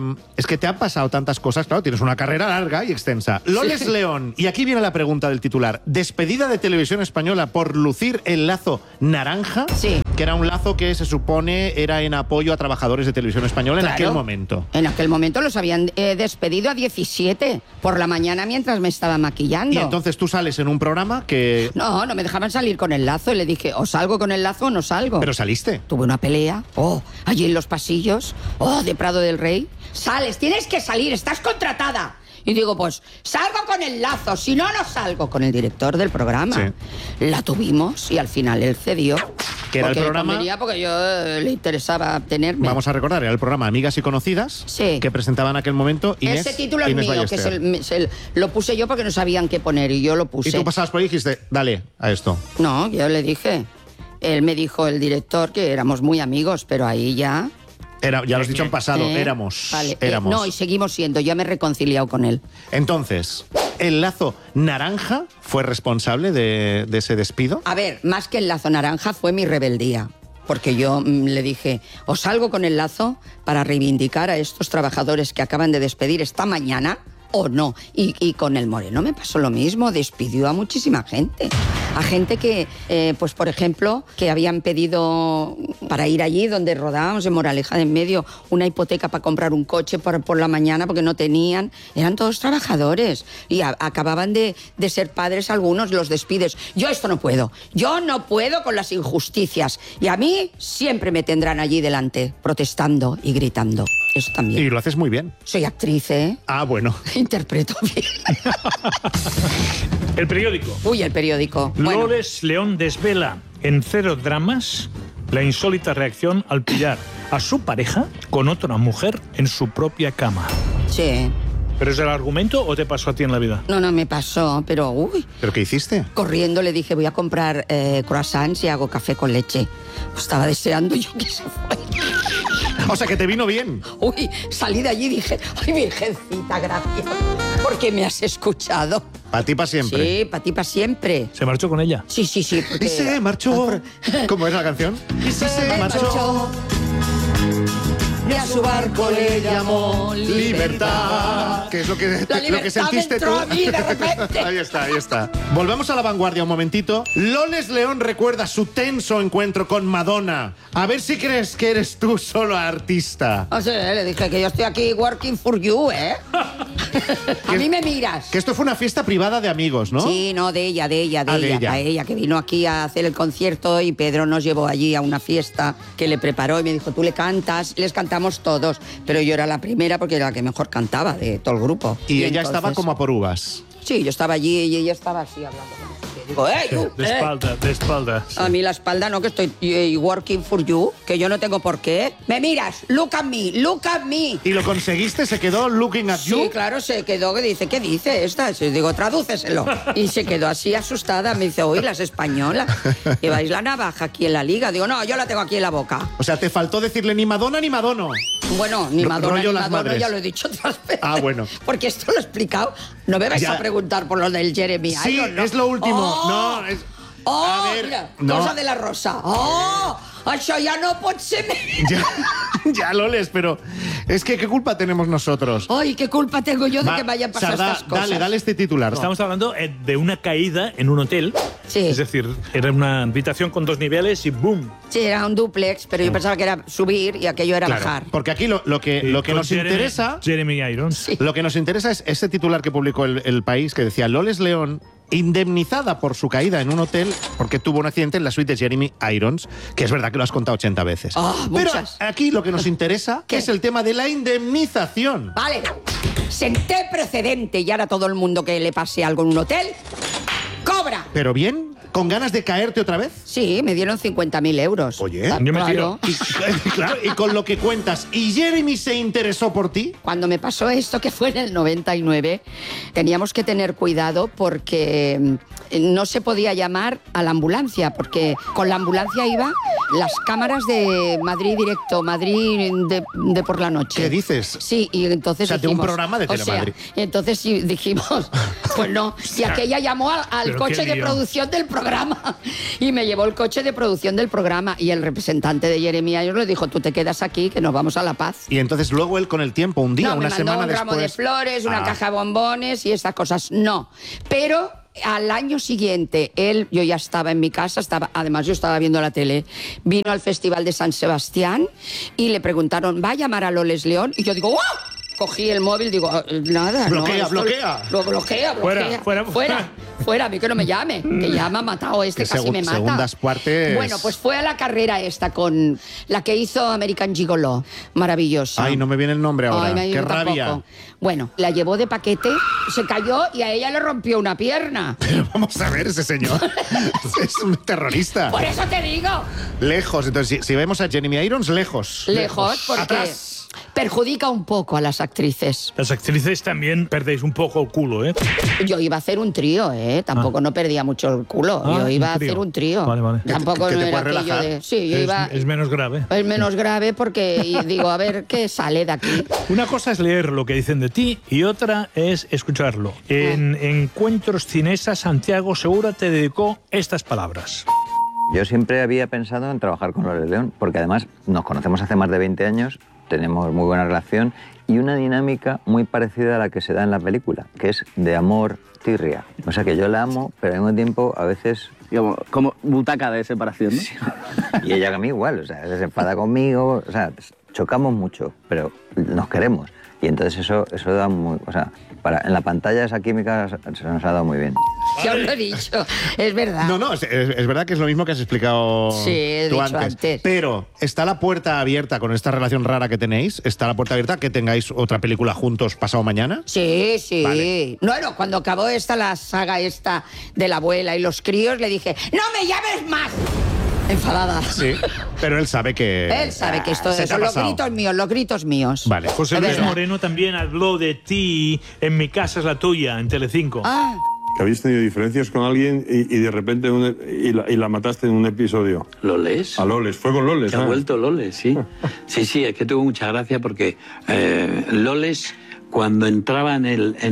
Speaker 12: Es que te han pasado tantas cosas, claro, tienes una carrera larga y extensa. Loles León, y aquí viene la pregunta del titular. ¿Despedida de Televisión Española por lucir el lazo naranja?
Speaker 14: Sí.
Speaker 12: Que era un lazo que se supone era en apoyo a trabajadores de Televisión Española en aquel momento.
Speaker 14: En aquel momento los habían despedido a 17 por la mañana mientras me estaba maquillando.
Speaker 12: Y entonces tú sales en un programa que...
Speaker 14: No me dejaban salir con el lazo y le dije, o salgo con el lazo o no salgo.
Speaker 12: Pero saliste.
Speaker 14: Tuve una pelea, allí en los pasillos, de Prado del Rey. Sales, tienes que salir, estás contratada. Y digo, pues, salgo con el lazo, si no, no salgo. Con el director del programa. Sí. La tuvimos y al final él cedió.
Speaker 12: Que era el programa...
Speaker 14: Porque yo le interesaba tenerme.
Speaker 12: Vamos a recordar, era el programa Amigas y Conocidas, que presentaba en aquel momento Inés.
Speaker 14: Ese título es mío, que lo puse yo porque no sabían qué poner y yo lo puse.
Speaker 12: Y tú pasabas por ahí y dijiste, dale a esto.
Speaker 14: No, yo le dije. Él me dijo, el director, que éramos muy amigos, pero ahí ya...
Speaker 12: ya lo has dicho en pasado, éramos.
Speaker 14: Vale.
Speaker 12: Éramos.
Speaker 14: No, y seguimos siendo, ya me he reconciliado con él.
Speaker 12: Entonces, ¿el lazo naranja fue responsable de ese despido?
Speaker 14: A ver, más que el lazo naranja fue mi rebeldía. Porque yo le dije, o salgo con el lazo para reivindicar a estos trabajadores que acaban de despedir esta mañana, o no. Y con el Moreno me pasó lo mismo, despidió a muchísima gente. A gente que, pues por ejemplo, que habían pedido para ir allí donde rodábamos, en Moraleja de en Medio, una hipoteca para comprar un coche por la mañana porque no tenían. Eran todos trabajadores y acababan de ser padres algunos, los despides. Yo esto no puedo. Yo no puedo con las injusticias. Y a mí siempre me tendrán allí delante, protestando y gritando. Eso también.
Speaker 12: Y lo haces muy bien.
Speaker 14: Soy actriz, ¿eh?
Speaker 12: Ah, bueno.
Speaker 14: Interpreto bien.
Speaker 15: El periódico.
Speaker 14: Uy, el periódico.
Speaker 15: Loles León desvela en Cero Dramas la insólita reacción al pillar a su pareja con otra mujer en su propia cama.
Speaker 14: Sí.
Speaker 15: ¿Pero es el argumento o te pasó a ti en la vida?
Speaker 14: No me pasó, pero uy.
Speaker 12: ¿Pero qué hiciste?
Speaker 14: Corriendo le dije, voy a comprar croissants y hago café con leche. Estaba deseando yo que se fuera.
Speaker 12: O sea, que te vino bien.
Speaker 14: Uy, salí de allí y dije, ay, virgencita, gracias, porque me has escuchado.
Speaker 12: Para ti para siempre.
Speaker 14: Sí, para ti para siempre.
Speaker 15: ¿Se marchó con ella?
Speaker 14: Sí.
Speaker 12: Porque... Y se marchó. ¿Cómo es la canción?
Speaker 14: Y se marchó. Y a su barco le llamó Libertad.
Speaker 12: Que es lo que sentiste tú.
Speaker 14: A mí de repente.
Speaker 12: Ahí está. Volvemos a La Vanguardia un momentito. Loles León recuerda su tenso encuentro con Madonna. A ver si crees que eres tú solo artista.
Speaker 14: O sea, le dije que yo estoy aquí working for you, ¿eh? A mí me miras.
Speaker 12: Que esto fue una fiesta privada de amigos, ¿no?
Speaker 14: Sí, no, de ella, a ella, que vino aquí a hacer el concierto y Pedro nos llevó allí a una fiesta que le preparó y me dijo, tú le cantas, les cantamos todos, pero yo era la primera porque era la que mejor cantaba de todo el grupo.
Speaker 12: Y ella entonces... estaba como a por uvas.
Speaker 14: Sí, yo estaba allí y ella estaba así hablando. Digo, tú,
Speaker 15: de espalda. Sí.
Speaker 14: A mí la espalda no, que estoy working for you, que yo no tengo por qué. Me miras, look at me.
Speaker 12: ¿Y lo conseguiste? ¿Se quedó looking at you?
Speaker 14: Sí, claro, se quedó, que dice, ¿qué dice esta? Digo, tradúceselo. Y se quedó así asustada, me dice, oye, las españolas, lleváis la navaja aquí en la liga. Digo, no, yo la tengo aquí en la boca.
Speaker 12: O sea, te faltó decirle ni Madonna ni Madono.
Speaker 14: Bueno, ni Madonna ni Madono, ya lo he dicho otras veces.
Speaker 12: Ah, bueno.
Speaker 14: Porque esto lo he explicado. No me vais a preguntar por lo del Jeremy Irons.
Speaker 12: Sí,
Speaker 14: ¿no?
Speaker 12: es lo último. No, es...
Speaker 14: a ver, mira, cosa de la rosa. Això ya no pot ser
Speaker 12: ya, Loles, pero es que ¿qué culpa tenemos nosotros?
Speaker 14: Ay, ¿qué culpa tengo yo de que me hayan pasado estas cosas?
Speaker 12: Dale este titular.
Speaker 15: Estamos hablando de una caída en un hotel.
Speaker 14: Sí.
Speaker 15: Es decir, era una habitación con 2 niveles y ¡boom!
Speaker 14: Sí, era un dúplex, pero yo pensaba que era subir y aquello era bajar.
Speaker 12: Porque aquí lo que nos interesa...
Speaker 15: Jeremy Irons.
Speaker 14: Sí.
Speaker 12: Lo que nos interesa es ese titular que publicó el País, que decía, Loles León indemnizada por su caída en un hotel porque tuvo un accidente en la suite de Jeremy Irons, que es verdad que lo has contado 80 veces. Pero aquí lo que nos interesa es el tema de la indemnización.
Speaker 14: Vale, senté precedente y ahora todo el mundo que le pase algo en un hotel, cobra.
Speaker 12: Pero bien, ¿Con ganas de caerte otra vez?
Speaker 14: Sí, me dieron 50.000 euros.
Speaker 12: Oye,
Speaker 15: yo me
Speaker 14: claro.
Speaker 12: Claro, y con lo que cuentas, ¿y Jeremy se interesó por ti?
Speaker 14: Cuando me pasó esto, que fue en el 99, teníamos que tener cuidado porque no se podía llamar a la ambulancia, porque con la ambulancia iba las cámaras de Madrid Directo, Madrid de por la noche.
Speaker 12: ¿Qué dices?
Speaker 14: Sí, y entonces
Speaker 12: O sea, de
Speaker 14: dijimos,
Speaker 12: un programa de Telemadrid.
Speaker 14: y entonces sí, dijimos, pues no. Y aquella llamó al coche de producción del programa y me llevó el coche de producción del programa y el representante de Jeremy Irons le dijo, tú te quedas aquí que nos vamos a La Paz.
Speaker 12: Y entonces luego él con el tiempo, un día, una semana después...
Speaker 14: me mandó un ramo de flores, una caja de bombones y esas cosas. No, pero... Al año siguiente, yo ya estaba en mi casa, además yo estaba viendo la tele, vino al Festival de San Sebastián y le preguntaron, ¿va a llamar a Loles León? Y yo digo, ¡wow! Cogí el móvil, digo, nada,
Speaker 12: bloquea,
Speaker 14: no.
Speaker 12: Bloquea.
Speaker 14: Lo bloquea. Fuera, a mí que no me llame, que ya me ha matado casi me mata.
Speaker 12: Segundas partes...
Speaker 14: Bueno, pues fue a la carrera esta con la que hizo American Gigolo, maravillosa.
Speaker 12: Ay, no me viene el nombre ahora, qué rabia.
Speaker 14: Tampoco. Bueno, la llevó de paquete, se cayó y a ella le rompió una pierna.
Speaker 12: Pero vamos a ver, ese señor es un terrorista.
Speaker 14: Por eso te digo.
Speaker 12: Lejos, entonces si vemos a Jeremy Irons, lejos.
Speaker 14: Lejos, porque...
Speaker 12: Atrás.
Speaker 14: Perjudica un poco a las actrices.
Speaker 15: Las actrices también perdéis un poco el culo, ¿eh?
Speaker 14: Yo iba a hacer un trío, ¿eh? Tampoco no perdía mucho el culo. Yo iba a hacer un trío.
Speaker 15: Vale.
Speaker 14: Tampoco no era aquello de... Sí, yo iba...
Speaker 15: Es menos grave.
Speaker 14: Es menos grave porque digo, a ver qué sale de aquí.
Speaker 15: Una cosa es leer lo que dicen de ti y otra es escucharlo. En Encuentros Cinesa, Santiago Segura te dedicó estas palabras.
Speaker 17: Yo siempre había pensado en trabajar con Loles León, porque además nos conocemos hace más de 20 años, tenemos muy buena relación y una dinámica muy parecida a la que se da en la película, que es de amor tirria. O sea que yo la amo, pero al mismo tiempo a veces...
Speaker 18: Digamos, como butaca de separación, ¿no?
Speaker 17: Sí. Y ella a mí igual, o sea, se enfada conmigo, o sea, chocamos mucho, pero nos queremos. Y entonces eso da muy... O sea, en la pantalla esa química se nos ha dado muy bien.
Speaker 14: Ya os lo he dicho, es verdad.
Speaker 12: No, es verdad que es lo mismo que has explicado tú antes. Pero ¿está la puerta abierta con esta relación rara que tenéis? ¿Está la puerta abierta que tengáis otra película juntos pasado mañana?
Speaker 14: Sí.
Speaker 12: Vale.
Speaker 14: No, cuando acabó la saga esta de la abuela y los críos, le dije, ¡no me llames más! Enfadada.
Speaker 12: Sí, pero él sabe que...
Speaker 14: Él sabe que esto son los gritos míos.
Speaker 12: Vale.
Speaker 15: José Luis Moreno también habló de ti en Mi casa es la tuya, en Telecinco.
Speaker 19: Que habéis tenido diferencias con alguien y de repente y la mataste en un episodio.
Speaker 20: ¿Loles?
Speaker 19: A Loles, fue con Loles.
Speaker 20: Se ha vuelto Loles, sí. Sí, es que tuvo mucha gracia porque Loles, cuando entraba en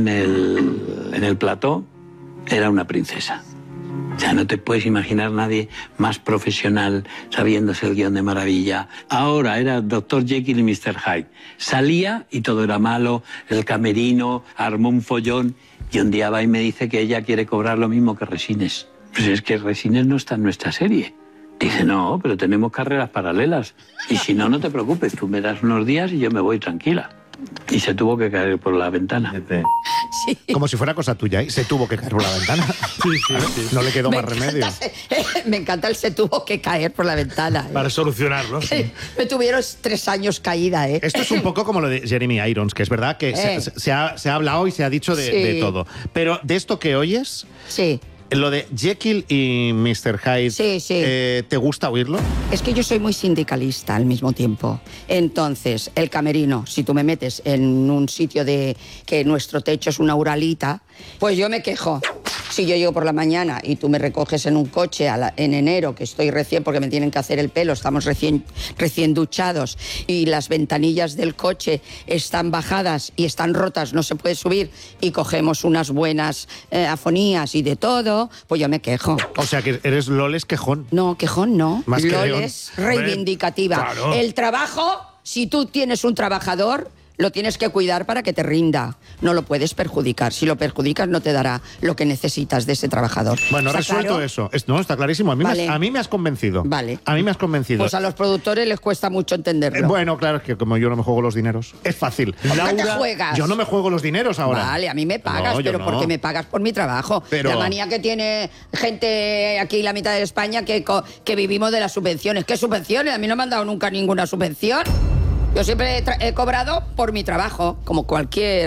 Speaker 20: el plató, era una princesa. O sea, no te puedes imaginar nadie más profesional sabiéndose el guión de maravilla. Ahora era Dr. Jekyll y Mr. Hyde. Salía y todo era malo, el camerino, armó un follón y un día va y me dice que ella quiere cobrar lo mismo que Resines. Pues es que Resines no está en nuestra serie. Dice, no, pero tenemos carreras paralelas. Y si no, no te preocupes, tú me das unos días y yo me voy tranquila. Y se tuvo que caer por la ventana.
Speaker 14: Sí.
Speaker 12: Como si fuera cosa tuya, ¿eh? Se tuvo que caer por la ventana. Sí. No le quedó más remedio.
Speaker 14: Me encanta el se tuvo que caer por la ventana.
Speaker 15: Para solucionarlo. Sí.
Speaker 14: Me tuvieron 3 años caída, ¿eh?
Speaker 12: Esto es un poco como lo de Jeremy Irons, que es verdad que se ha hablado y se ha dicho de todo. Pero de esto que oyes...
Speaker 14: Sí.
Speaker 12: Lo de Jekyll y Mr. Hyde, ¿te gusta oírlo?
Speaker 14: Es que yo soy muy sindicalista al mismo tiempo. Entonces, el camerino, si tú me metes en un sitio de que nuestro techo es una uralita, pues yo me quejo. Si yo llego por la mañana y tú me recoges en un coche en enero, que estoy porque me tienen que hacer el pelo, estamos recién duchados y las ventanillas del coche están bajadas y están rotas, no se puede subir y cogemos unas buenas afonías y de todo, pues yo me quejo.
Speaker 12: O sea que eres Loles quejón.
Speaker 14: No, quejón no.
Speaker 12: Más que
Speaker 14: Loles reivindicativa.
Speaker 12: Claro.
Speaker 14: El trabajo, si tú tienes un trabajador, lo tienes que cuidar para que te rinda. No lo puedes perjudicar. Si lo perjudicas, no te dará lo que necesitas de ese trabajador.
Speaker 12: Bueno, resuelto eso. No, está clarísimo. A mí me has convencido.
Speaker 14: Vale.
Speaker 12: A mí me has convencido.
Speaker 14: Pues a los productores les cuesta mucho entenderlo.
Speaker 12: Bueno, claro, es que como yo no me juego los dineros, es fácil.
Speaker 14: ¿Por qué te juegas?
Speaker 12: Yo no me juego los dineros ahora.
Speaker 14: Vale, a mí me pagas, pero porque me pagas por mi trabajo.
Speaker 12: Pero...
Speaker 14: La manía que tiene gente aquí, la mitad de España, que vivimos de las subvenciones. ¿Qué subvenciones? A mí no me han dado nunca ninguna subvención. Yo siempre he cobrado por mi trabajo, como cualquier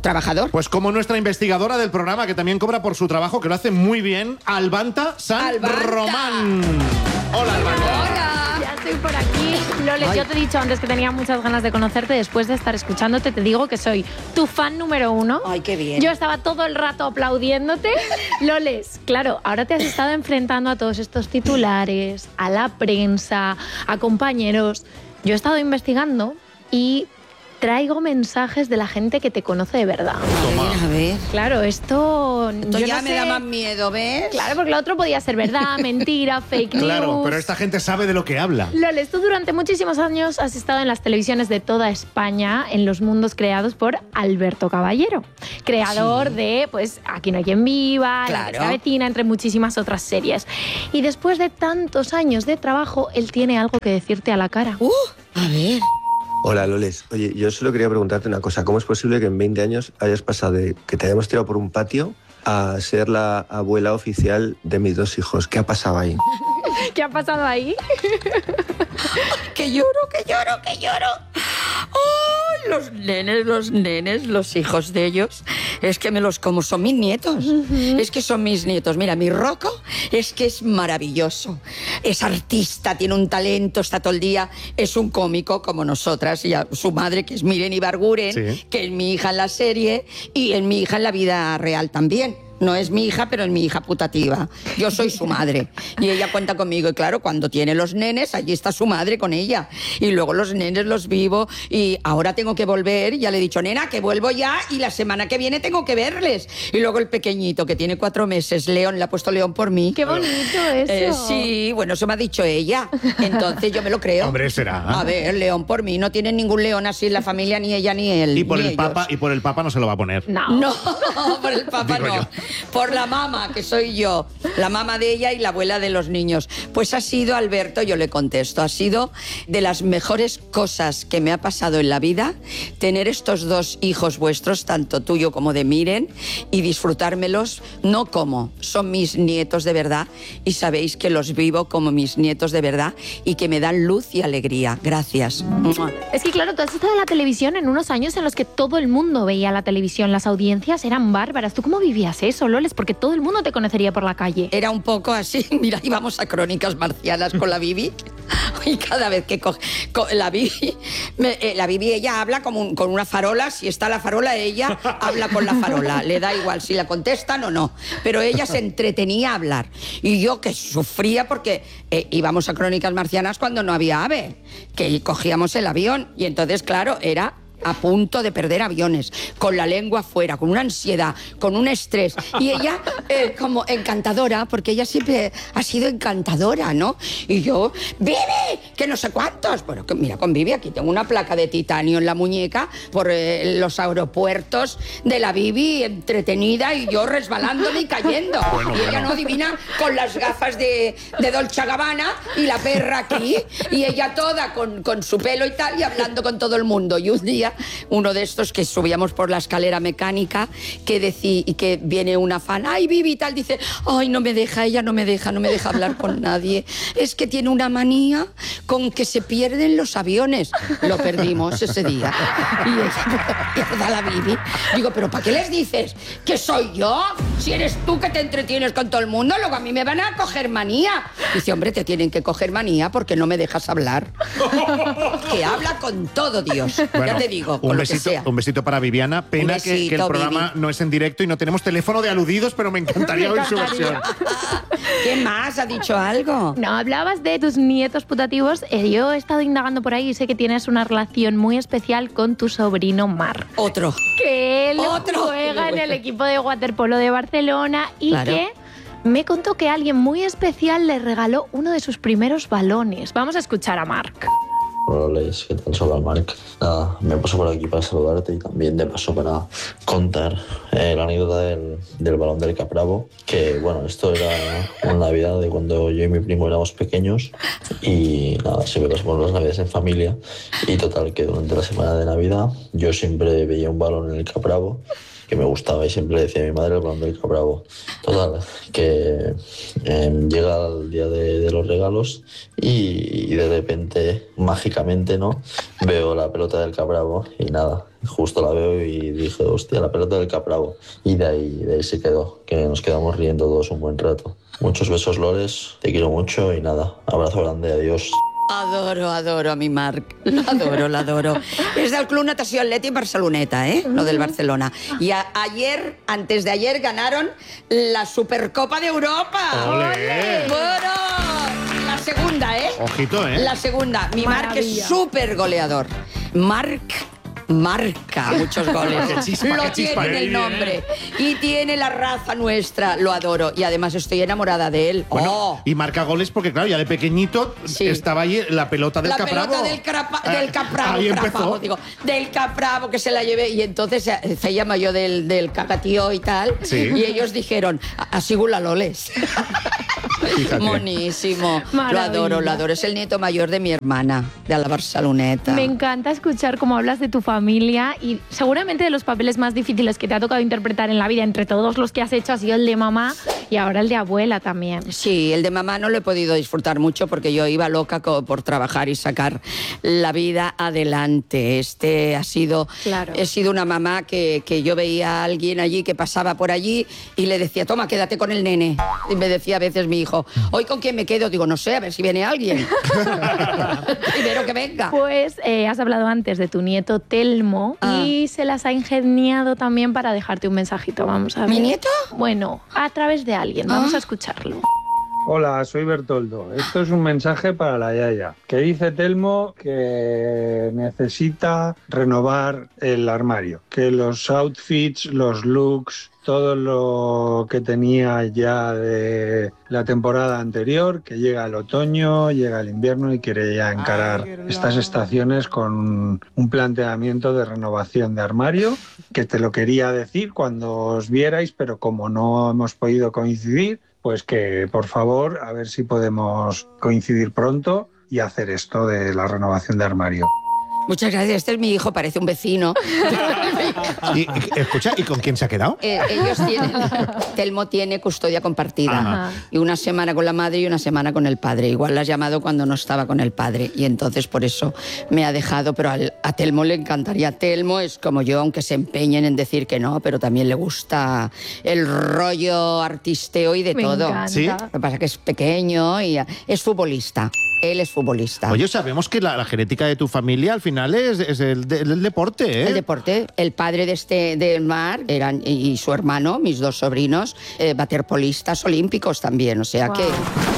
Speaker 14: trabajador.
Speaker 12: Pues como nuestra investigadora del programa, que también cobra por su trabajo, que lo hace muy bien, Albanta San Román. Hola, Albanta.
Speaker 16: Hola. Ya estoy por aquí. Loles, yo te he dicho antes que tenía muchas ganas de conocerte. Después de estar escuchándote, te digo que soy tu fan número 1.
Speaker 14: Ay, qué bien.
Speaker 16: Yo estaba todo el rato aplaudiéndote. Loles, claro, ahora te has estado enfrentando a todos estos titulares, a la prensa, a compañeros. Yo he estado investigando y traigo mensajes de la gente que te conoce de verdad.
Speaker 14: A ver.
Speaker 16: Claro, esto
Speaker 14: ya me da más miedo, ¿ves?
Speaker 16: Claro, porque lo otro podía ser verdad, mentira, fake news.
Speaker 12: Claro, pero esta gente sabe de lo que habla.
Speaker 16: Loles, tú durante muchísimos años has estado en las televisiones de toda España, en los mundos creados por Alberto Caballero, creador de, pues, Aquí no hay quien viva, La que se avecina, entre muchísimas otras series. Y después de tantos años de trabajo, él tiene algo que decirte a la cara.
Speaker 14: A ver.
Speaker 21: Hola, Loles. Oye, yo solo quería preguntarte una cosa. ¿Cómo es posible que en 20 años hayas pasado de que te hayamos tirado por un patio a ser la abuela oficial de mis 2 hijos? ¿Qué ha pasado ahí?
Speaker 16: ¿Qué ha pasado ahí?
Speaker 14: Que lloro, que lloro, que lloro. ¡Ay, los nenes, los hijos de ellos! Es que me los como, son mis nietos. Es que son mis nietos. Mira, mi Rocco es que es maravilloso. Es artista, tiene un talento, está todo el día. Es un cómico como nosotras. Y su madre, que es Miren Ibarguren, que es mi hija en la serie y es mi hija en la vida real también. No es mi hija, pero es mi hija putativa. Yo soy su madre. Y ella cuenta conmigo. Y claro, cuando tiene los nenes, allí está su madre con ella. Y luego los nenes los vivo. Y ahora tengo que volver. Ya le he dicho, nena, que vuelvo ya. Y la semana que viene tengo que verles. Y luego el pequeñito, que tiene 4 meses, León, le ha puesto León por mí.
Speaker 16: ¡Qué bonito eso!
Speaker 14: Sí, bueno, eso me ha dicho ella. Entonces yo me lo creo.
Speaker 12: Hombre, será.
Speaker 14: A ver, León por mí. No tienen ningún León así en la familia, ni ella ni él.
Speaker 12: Y por
Speaker 14: ni
Speaker 12: el Papa, y por el Papa no se lo va a poner.
Speaker 14: No, por el Papa
Speaker 12: Digo
Speaker 14: no.
Speaker 12: yo.
Speaker 14: Por la mamá, que soy yo, la mamá de ella y la abuela de los niños. Pues ha sido, Alberto, yo le contesto, ha sido de las mejores cosas que me ha pasado en la vida tener estos 2 hijos vuestros, tanto tuyo como de Miren, y disfrutármelos, no como, son mis nietos de verdad, y sabéis que los vivo como mis nietos de verdad y que me dan luz y alegría. Gracias.
Speaker 16: Es que claro, tú has estado en la televisión en unos años en los que todo el mundo veía la televisión, las audiencias eran bárbaras. ¿Tú cómo vivías eso, Loles? Porque todo el mundo te conocería por la calle.
Speaker 14: Era un poco así, mira, íbamos a Crónicas Marcianas con la Bibi y cada vez que coge la Bibi, ella habla con una farola, si está la farola ella habla con la farola, le da igual si la contestan o no, pero ella se entretenía a hablar y yo que sufría porque íbamos a Crónicas Marcianas cuando no había AVE, que cogíamos el avión y entonces claro, era a punto de perder aviones, con la lengua afuera, con una ansiedad, con un estrés. Y ella como encantadora, porque ella siempre ha sido encantadora, ¿no? Y yo, ¡Vivi! Que no sé cuántos. Bueno, que mira, con Vivi aquí tengo una placa de titanio en la muñeca por los aeropuertos de la Vivi, entretenida y yo resbalándome y cayendo. Y ella no adivina, con las gafas de Dolce & Gabbana y la perra aquí, y ella toda con su pelo y tal, y hablando con todo el mundo. Y un día uno de estos que subíamos por la escalera mecánica y que viene una fan, ay Vivi y tal, dice, ay no me deja, ella no me deja hablar con nadie, es que tiene una manía con que se pierden los aviones. Lo perdimos ese día y ella pierda la Vivi. Digo, pero ¿para qué les dices que soy yo? Si eres tú que te entretienes con todo el mundo, luego a mí me van a coger manía. Dice, hombre, te tienen que coger manía porque no me dejas hablar. Que habla con todo Dios, bueno, ya te digo.
Speaker 12: Un besito para Viviana. Pena que el programa no es en directo y no tenemos teléfono de aludidos, pero me encantaría oír su versión.
Speaker 14: ¿Qué más? ¿Ha dicho algo?
Speaker 16: No, hablabas de tus nietos putativos. Yo he estado indagando por ahí y sé que tienes una relación muy especial con tu sobrino Marc.
Speaker 14: Otro.
Speaker 16: Que él juega en el equipo de waterpolo de Barcelona y que me contó que alguien muy especial le regaló uno de sus primeros balones. Vamos a escuchar a Marc.
Speaker 22: Hola, Loles, ¿qué tal? Soy Marc. Nada, me paso por aquí para saludarte y también de paso para contar la anécdota del balón del Capravo, que bueno, esto era una Navidad de cuando yo y mi primo éramos pequeños y nada, siempre pasamos las Navidades en familia y total que durante la semana de Navidad yo siempre veía un balón en el Capravo me gustaba y siempre le decía a mi madre el balón del Capravo. Total, que llega el día de los regalos y de repente, mágicamente, ¿no?, veo la pelota del Capravo y nada, justo la veo y dije, hostia, la pelota del Capravo. Y de ahí se quedó, que nos quedamos riendo todos un buen rato. Muchos besos, Loles, te quiero mucho y nada, abrazo grande, adiós.
Speaker 14: Adoro a mi Marc. Lo adoro. Es del Club Natació Atlètic Barceloneta, no del Barcelona. Y antes de ayer, ganaron la Supercopa de Europa.
Speaker 12: ¡Olé!
Speaker 14: Bueno, la segunda,
Speaker 12: Ojito,
Speaker 14: La segunda. Mi Marc es súper goleador. Marca muchos goles. Lo tiene en el nombre. Y tiene la raza nuestra. Lo adoro. Y además estoy enamorada de él.
Speaker 12: Bueno, y marca goles porque, claro, ya de pequeñito estaba ahí la pelota del Capravo.
Speaker 14: La pelota del Capravo. Del Capravo, que se la llevé. Y entonces se llama yo del cagatío y tal.
Speaker 12: Sí.
Speaker 14: Y ellos dijeron, así la Loles.
Speaker 12: Fíjate.
Speaker 14: Monísimo.
Speaker 16: Maravilla.
Speaker 14: Lo adoro. Es el nieto mayor de mi hermana, de la Barceloneta.
Speaker 16: Me encanta escuchar cómo hablas de tu familia y seguramente de los papeles más difíciles que te ha tocado interpretar en la vida, entre todos los que has hecho, ha sido el de mamá y ahora el de abuela también.
Speaker 14: Sí, el de mamá no lo he podido disfrutar mucho porque yo iba loca por trabajar y sacar la vida adelante. He sido una mamá que yo veía a alguien allí que pasaba por allí y le decía, toma, quédate con el nene. Y me decía a veces mi hijo, ¿hoy con quién me quedo? Digo, no sé, a ver si viene alguien. Primero que venga.
Speaker 16: Pues has hablado antes de tu nieto Telmo y se las ha ingeniado también para dejarte un mensajito. Vamos a ver.
Speaker 14: ¿Mi nieto?
Speaker 16: Bueno, a través de alguien. Vamos a escucharlo.
Speaker 2: Hola, soy Bertoldo. Esto es un mensaje para la Yaya, que dice Telmo que necesita renovar el armario, que los outfits, los looks, todo lo que tenía ya de la temporada anterior, que llega el otoño, llega el invierno y quiere ya encarar estas estaciones con un planteamiento de renovación de armario, que te lo quería decir cuando os vierais, pero como no hemos podido coincidir, pues que por favor a ver si podemos coincidir pronto y hacer esto de la renovación de armario.
Speaker 14: Muchas gracias, este es mi hijo, parece un vecino.
Speaker 12: Escucha, ¿y con quién se ha quedado?
Speaker 14: Telmo tiene custodia compartida.
Speaker 12: Ajá.
Speaker 14: Y una semana con la madre y una semana con el padre. Igual la has llamado cuando no estaba con el padre y entonces por eso me ha dejado, pero a Telmo le encantaría. Telmo es como yo, aunque se empeñen en decir que no, pero también le gusta el rollo artisteo y de
Speaker 16: Me
Speaker 14: todo.
Speaker 16: encanta. ¿Sí?
Speaker 14: Lo que pasa es que es pequeño y es futbolista. Él es futbolista.
Speaker 12: Oye, sabemos que la genética de tu familia al final es el deporte, ¿eh? El
Speaker 14: deporte. El padre de Marc y su hermano, mis dos sobrinos, waterpolistas olímpicos también, o sea que...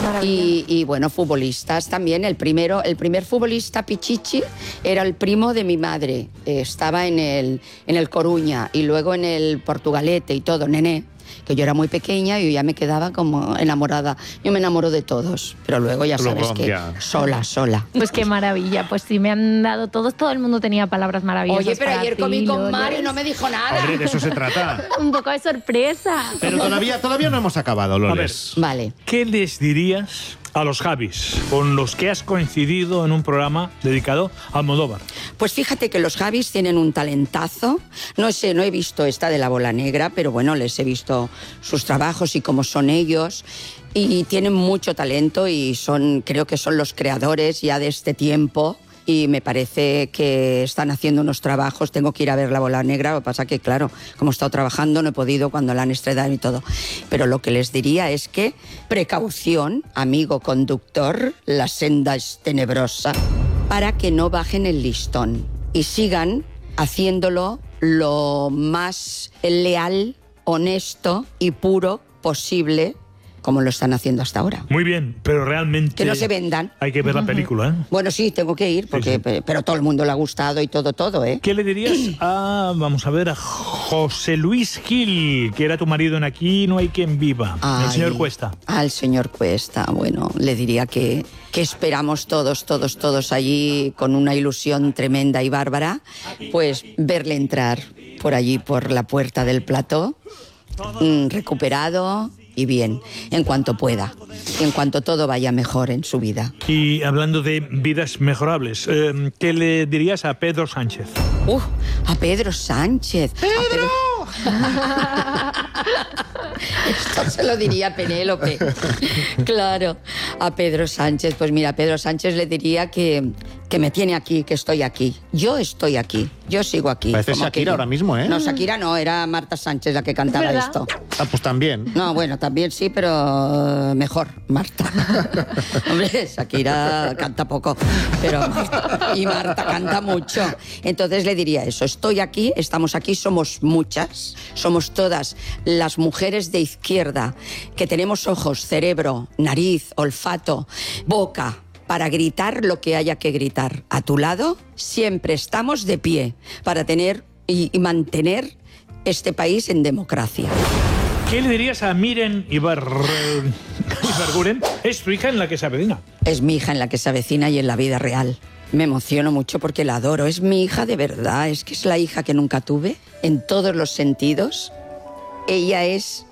Speaker 14: Y bueno, futbolistas también. El primer futbolista Pichichi era el primo de mi madre. Estaba en el Coruña y luego en el Portugalete y todo, Nené. Que yo era muy pequeña y yo ya me quedaba como enamorada. Yo me enamoro de todos, pero luego ya sabes que sola.
Speaker 16: Pues qué maravilla, pues sí me han dado todos, todo el mundo tenía palabras maravillosas.
Speaker 14: Oye, pero
Speaker 16: para
Speaker 14: ayer
Speaker 16: ti,
Speaker 14: comí con
Speaker 16: Loles.
Speaker 14: Mario y no me dijo nada.
Speaker 12: Hombre, de eso se trata.
Speaker 16: Un poco de sorpresa.
Speaker 12: Pero todavía no hemos acabado, Loles.
Speaker 14: Vale.
Speaker 15: ¿Qué les dirías a los Javis con los que has coincidido en un programa dedicado a Almodóvar?
Speaker 14: Pues fíjate que los Javis tienen un talentazo. No he visto esta de La Bola Negra, pero bueno, les he visto sus trabajos y cómo son ellos. Y tienen mucho talento y creo que son los creadores ya de este tiempo. Y me parece que están haciendo unos trabajos. Tengo que ir a ver La Bola Negra, lo que pasa que, claro, como he estado trabajando, no he podido cuando la han estrenado y todo. Pero lo que les diría es que precaución, amigo conductor, la senda es tenebrosa, para que no bajen el listón y sigan haciéndolo lo más leal, honesto y puro posible, como lo están haciendo hasta ahora.
Speaker 15: Muy bien, pero realmente...
Speaker 14: Que no se vendan.
Speaker 15: Hay que ver la película, ¿eh?
Speaker 14: Bueno, sí, tengo que ir, porque, pero todo el mundo le ha gustado y todo, ¿eh?
Speaker 15: ¿Qué le dirías vamos a ver, a José Luis Gil, que era tu marido en Aquí no hay quien viva? El señor Cuesta.
Speaker 14: Al señor Cuesta, bueno, le diría que esperamos todos allí con una ilusión tremenda y bárbara, pues verle entrar por allí, por la puerta del plató, recuperado y bien, en cuanto pueda, en cuanto todo vaya mejor en su vida.
Speaker 15: Y hablando de vidas mejorables, ¿qué le dirías a Pedro Sánchez?
Speaker 14: A Pedro Sánchez. Esto se lo diría a Penélope. Claro, a Pedro Sánchez. Pues mira, a Pedro Sánchez le diría que me tiene aquí, que estoy aquí. Yo estoy aquí, yo sigo aquí.
Speaker 12: Parece Shakira ahora mismo, ¿eh?
Speaker 14: No, Shakira no, era Marta Sánchez la que cantaba esto.
Speaker 12: Ah, pues también.
Speaker 14: No, bueno, también sí, pero mejor, Marta. Hombre, Shakira canta poco, pero y Marta canta mucho. Entonces le diría eso, estoy aquí, estamos aquí, somos muchas, somos todas las mujeres de izquierda que tenemos ojos, cerebro, nariz, olfato, boca, para gritar lo que haya que gritar. A tu lado siempre estamos de pie para tener y mantener este país en democracia.
Speaker 15: ¿Qué le dirías a Miren Ibarguren? Es tu hija en la que se avecina.
Speaker 14: Es mi hija en la que se avecina y en la vida real. Me emociono mucho porque la adoro. Es mi hija de verdad. Es que es la hija que nunca tuve en todos los sentidos. Ella es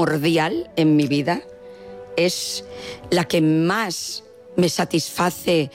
Speaker 14: primordial en mi vida. Es la que más me satisface